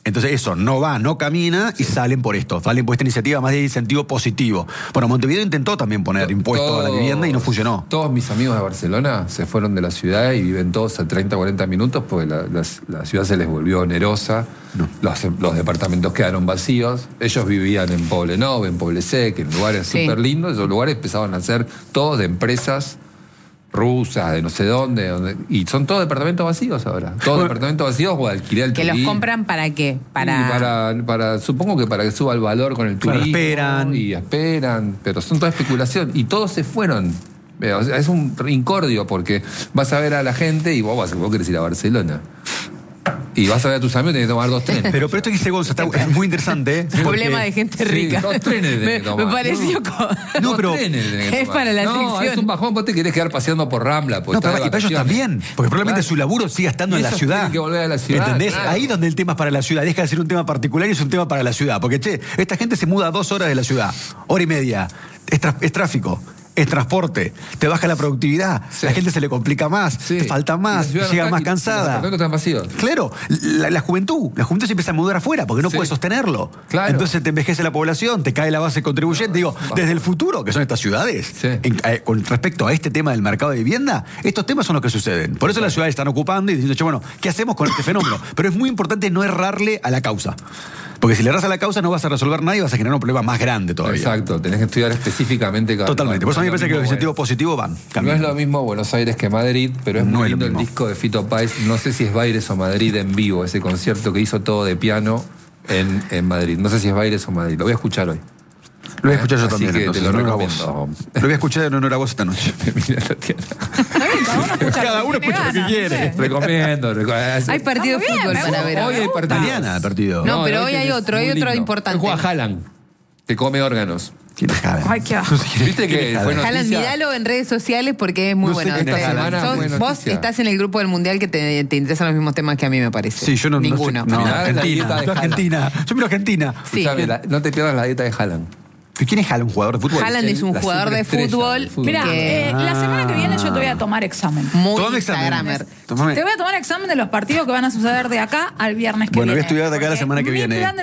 Speaker 6: Entonces eso no va, no camina y salen por esto, salen por esta iniciativa más de incentivo positivo. Bueno, Montevideo intentó también poner impuestos a la vivienda y no funcionó.
Speaker 1: Todos mis amigos de Barcelona se fueron de la ciudad y viven todos a treinta, cuarenta minutos porque la, la, la ciudad se les volvió onerosa, no. los, los departamentos quedaron vacíos, ellos vivían en Poblenou, en Poblesec, en lugares
Speaker 3: Sí.
Speaker 1: súper lindos, esos lugares empezaban a ser todos de empresas rusas, de no sé dónde, donde, y son todos departamentos vacíos ahora. Todos
Speaker 6: Bueno,
Speaker 1: departamentos vacíos o alquiler
Speaker 3: Que los compran para qué? Para...
Speaker 1: Y para, para, supongo que para que suba el valor con el
Speaker 6: Claro,
Speaker 1: turismo.
Speaker 6: esperan.
Speaker 1: Y esperan, pero son toda especulación. Y todos se fueron. O sea, es un incordio porque vas a ver a la gente y vos, vas, vos querés ir a Barcelona. Y vas a ver a tus amigos y tenés que tomar dos trenes.
Speaker 6: Pero, pero esto que dice Gonza está, es muy interesante. ¿eh? Porque-
Speaker 3: Problema de gente
Speaker 1: Sí,
Speaker 3: rica.
Speaker 1: dos trenes tenés
Speaker 3: me,
Speaker 1: que tomar.
Speaker 3: me pareció...
Speaker 1: No.
Speaker 3: co-
Speaker 6: No,
Speaker 1: Dos
Speaker 6: pero
Speaker 1: trenes tenés que
Speaker 3: es
Speaker 1: tomar.
Speaker 3: para la
Speaker 1: no,
Speaker 3: sección.
Speaker 1: es un bajón, vos te querés quedar paseando por Rambla. Pues
Speaker 6: No, pero, y para ellos también, porque probablemente su laburo siga estando
Speaker 1: Y
Speaker 6: en la
Speaker 1: ellos
Speaker 6: ciudad.
Speaker 1: tienen que volver a la ciudad,
Speaker 6: ¿Entendés?
Speaker 1: claro.
Speaker 6: Ahí donde el tema es para la ciudad, deja de ser un tema particular y es un tema para la ciudad. Porque, che, esta gente se muda a dos horas de la ciudad, hora y media, es, tra- es tráfico. Es transporte, te baja la productividad,
Speaker 1: Sí.
Speaker 6: la gente se le complica más,
Speaker 1: Sí.
Speaker 6: te falta
Speaker 1: Y
Speaker 6: más,
Speaker 1: la ciudad no
Speaker 6: llega
Speaker 1: está-
Speaker 6: más
Speaker 1: y los
Speaker 6: cansada.
Speaker 1: departamentos están vacíos.
Speaker 6: Claro, la, la juventud, la juventud se empieza a mudar afuera porque no
Speaker 1: Sí.
Speaker 6: puede sostenerlo.
Speaker 1: Claro.
Speaker 6: Entonces te envejece la población, te cae la base contribuyente. Digo, desde el futuro, que son estas ciudades,
Speaker 1: Sí.
Speaker 6: en- eh, con respecto a este tema del mercado de vivienda, estos temas son los que suceden. Por eso las ciudades están ocupando y diciendo, che, bueno, ¿qué hacemos con este fenómeno? Pero es muy importante no errarle a la causa. Porque si le erras a la causa no vas a resolver nada y vas a generar un problema más grande todavía.
Speaker 1: Exacto, tenés que estudiar específicamente cada
Speaker 6: Totalmente. Por eso a mí me
Speaker 1: No es
Speaker 6: parece que
Speaker 1: lo
Speaker 6: los
Speaker 1: mismo,
Speaker 6: incentivos
Speaker 1: bueno.
Speaker 6: positivos van.
Speaker 1: No es
Speaker 6: cambiando.
Speaker 1: lo mismo Buenos Aires que Madrid, pero es
Speaker 6: No
Speaker 1: muy
Speaker 6: es lo
Speaker 1: lindo el
Speaker 6: mismo.
Speaker 1: disco de Fito Páez. No sé si es Baires o Madrid en vivo, ese concierto que hizo todo de piano en, en Madrid. No sé si es Baires o Madrid. Lo voy a escuchar hoy.
Speaker 6: Lo voy a escuchar yo
Speaker 1: Así
Speaker 6: también.
Speaker 1: que
Speaker 6: entonces,
Speaker 1: te lo
Speaker 6: en honor a
Speaker 1: recomiendo.
Speaker 6: vos. Lo voy a escuchar en honor a vos esta noche.
Speaker 1: Mira, Tatiana.
Speaker 2: Está bien, cada uno escucha
Speaker 6: Cada
Speaker 2: lo que
Speaker 6: uno
Speaker 2: tiene
Speaker 6: escucha lo que
Speaker 2: ganas,
Speaker 6: quiere.
Speaker 2: no sé.
Speaker 1: Recomiendo. recomiendo.
Speaker 3: Hay partido de
Speaker 2: Está muy bien,
Speaker 3: fútbol
Speaker 2: me
Speaker 3: para
Speaker 2: gusta.
Speaker 3: ver.
Speaker 1: Hoy hay partido.
Speaker 6: Mañana el partido.
Speaker 3: No, pero
Speaker 1: de
Speaker 3: hoy hay
Speaker 1: es
Speaker 3: otro, hay
Speaker 1: muy
Speaker 3: otro
Speaker 1: lindo.
Speaker 3: importante.
Speaker 1: Hoy juega Haaland, que come órganos.
Speaker 6: ¿Quién es Haaland?
Speaker 2: Ay, qué asco.
Speaker 6: No sé quién es-
Speaker 1: ¿Viste
Speaker 6: quién
Speaker 1: que
Speaker 6: es
Speaker 1: fue
Speaker 6: Haaland?
Speaker 3: Haaland,
Speaker 1: noticia?
Speaker 3: miralo en redes sociales porque es muy
Speaker 6: No sé
Speaker 3: bueno.
Speaker 6: quién es
Speaker 3: Esta
Speaker 6: Haaland.
Speaker 3: semana
Speaker 1: fue
Speaker 3: vos
Speaker 1: noticia.
Speaker 3: estás en el grupo del Mundial que te, te interesan los mismos temas que a mí me parece.
Speaker 6: Sí, yo no.
Speaker 3: Ninguno.
Speaker 6: No, sé- no,
Speaker 1: Mirá la dieta
Speaker 6: Argentina.
Speaker 1: de
Speaker 6: Yo Argentina. Yo miro Argentina.
Speaker 3: Sí.
Speaker 1: Escuchame, la- no te pierdas la dieta de Haaland.
Speaker 6: ¿Pero quién es Haaland? ¿Un jugador de fútbol?
Speaker 3: Haaland es un
Speaker 1: La
Speaker 3: jugador de
Speaker 1: superestrella
Speaker 3: fútbol,
Speaker 1: del fútbol.
Speaker 2: Mira,
Speaker 3: que
Speaker 2: eh, la semana que viene yo te voy a tomar examen.
Speaker 3: muy
Speaker 6: Tomame examen.
Speaker 3: instagramer.
Speaker 6: Tomame-
Speaker 2: Te voy a tomar examen de los partidos que van a suceder de acá al viernes que
Speaker 6: Bueno, voy a
Speaker 2: viene.
Speaker 6: estudiar de acá la
Speaker 2: Porque
Speaker 6: semana que
Speaker 2: mi
Speaker 6: viene.
Speaker 2: plan de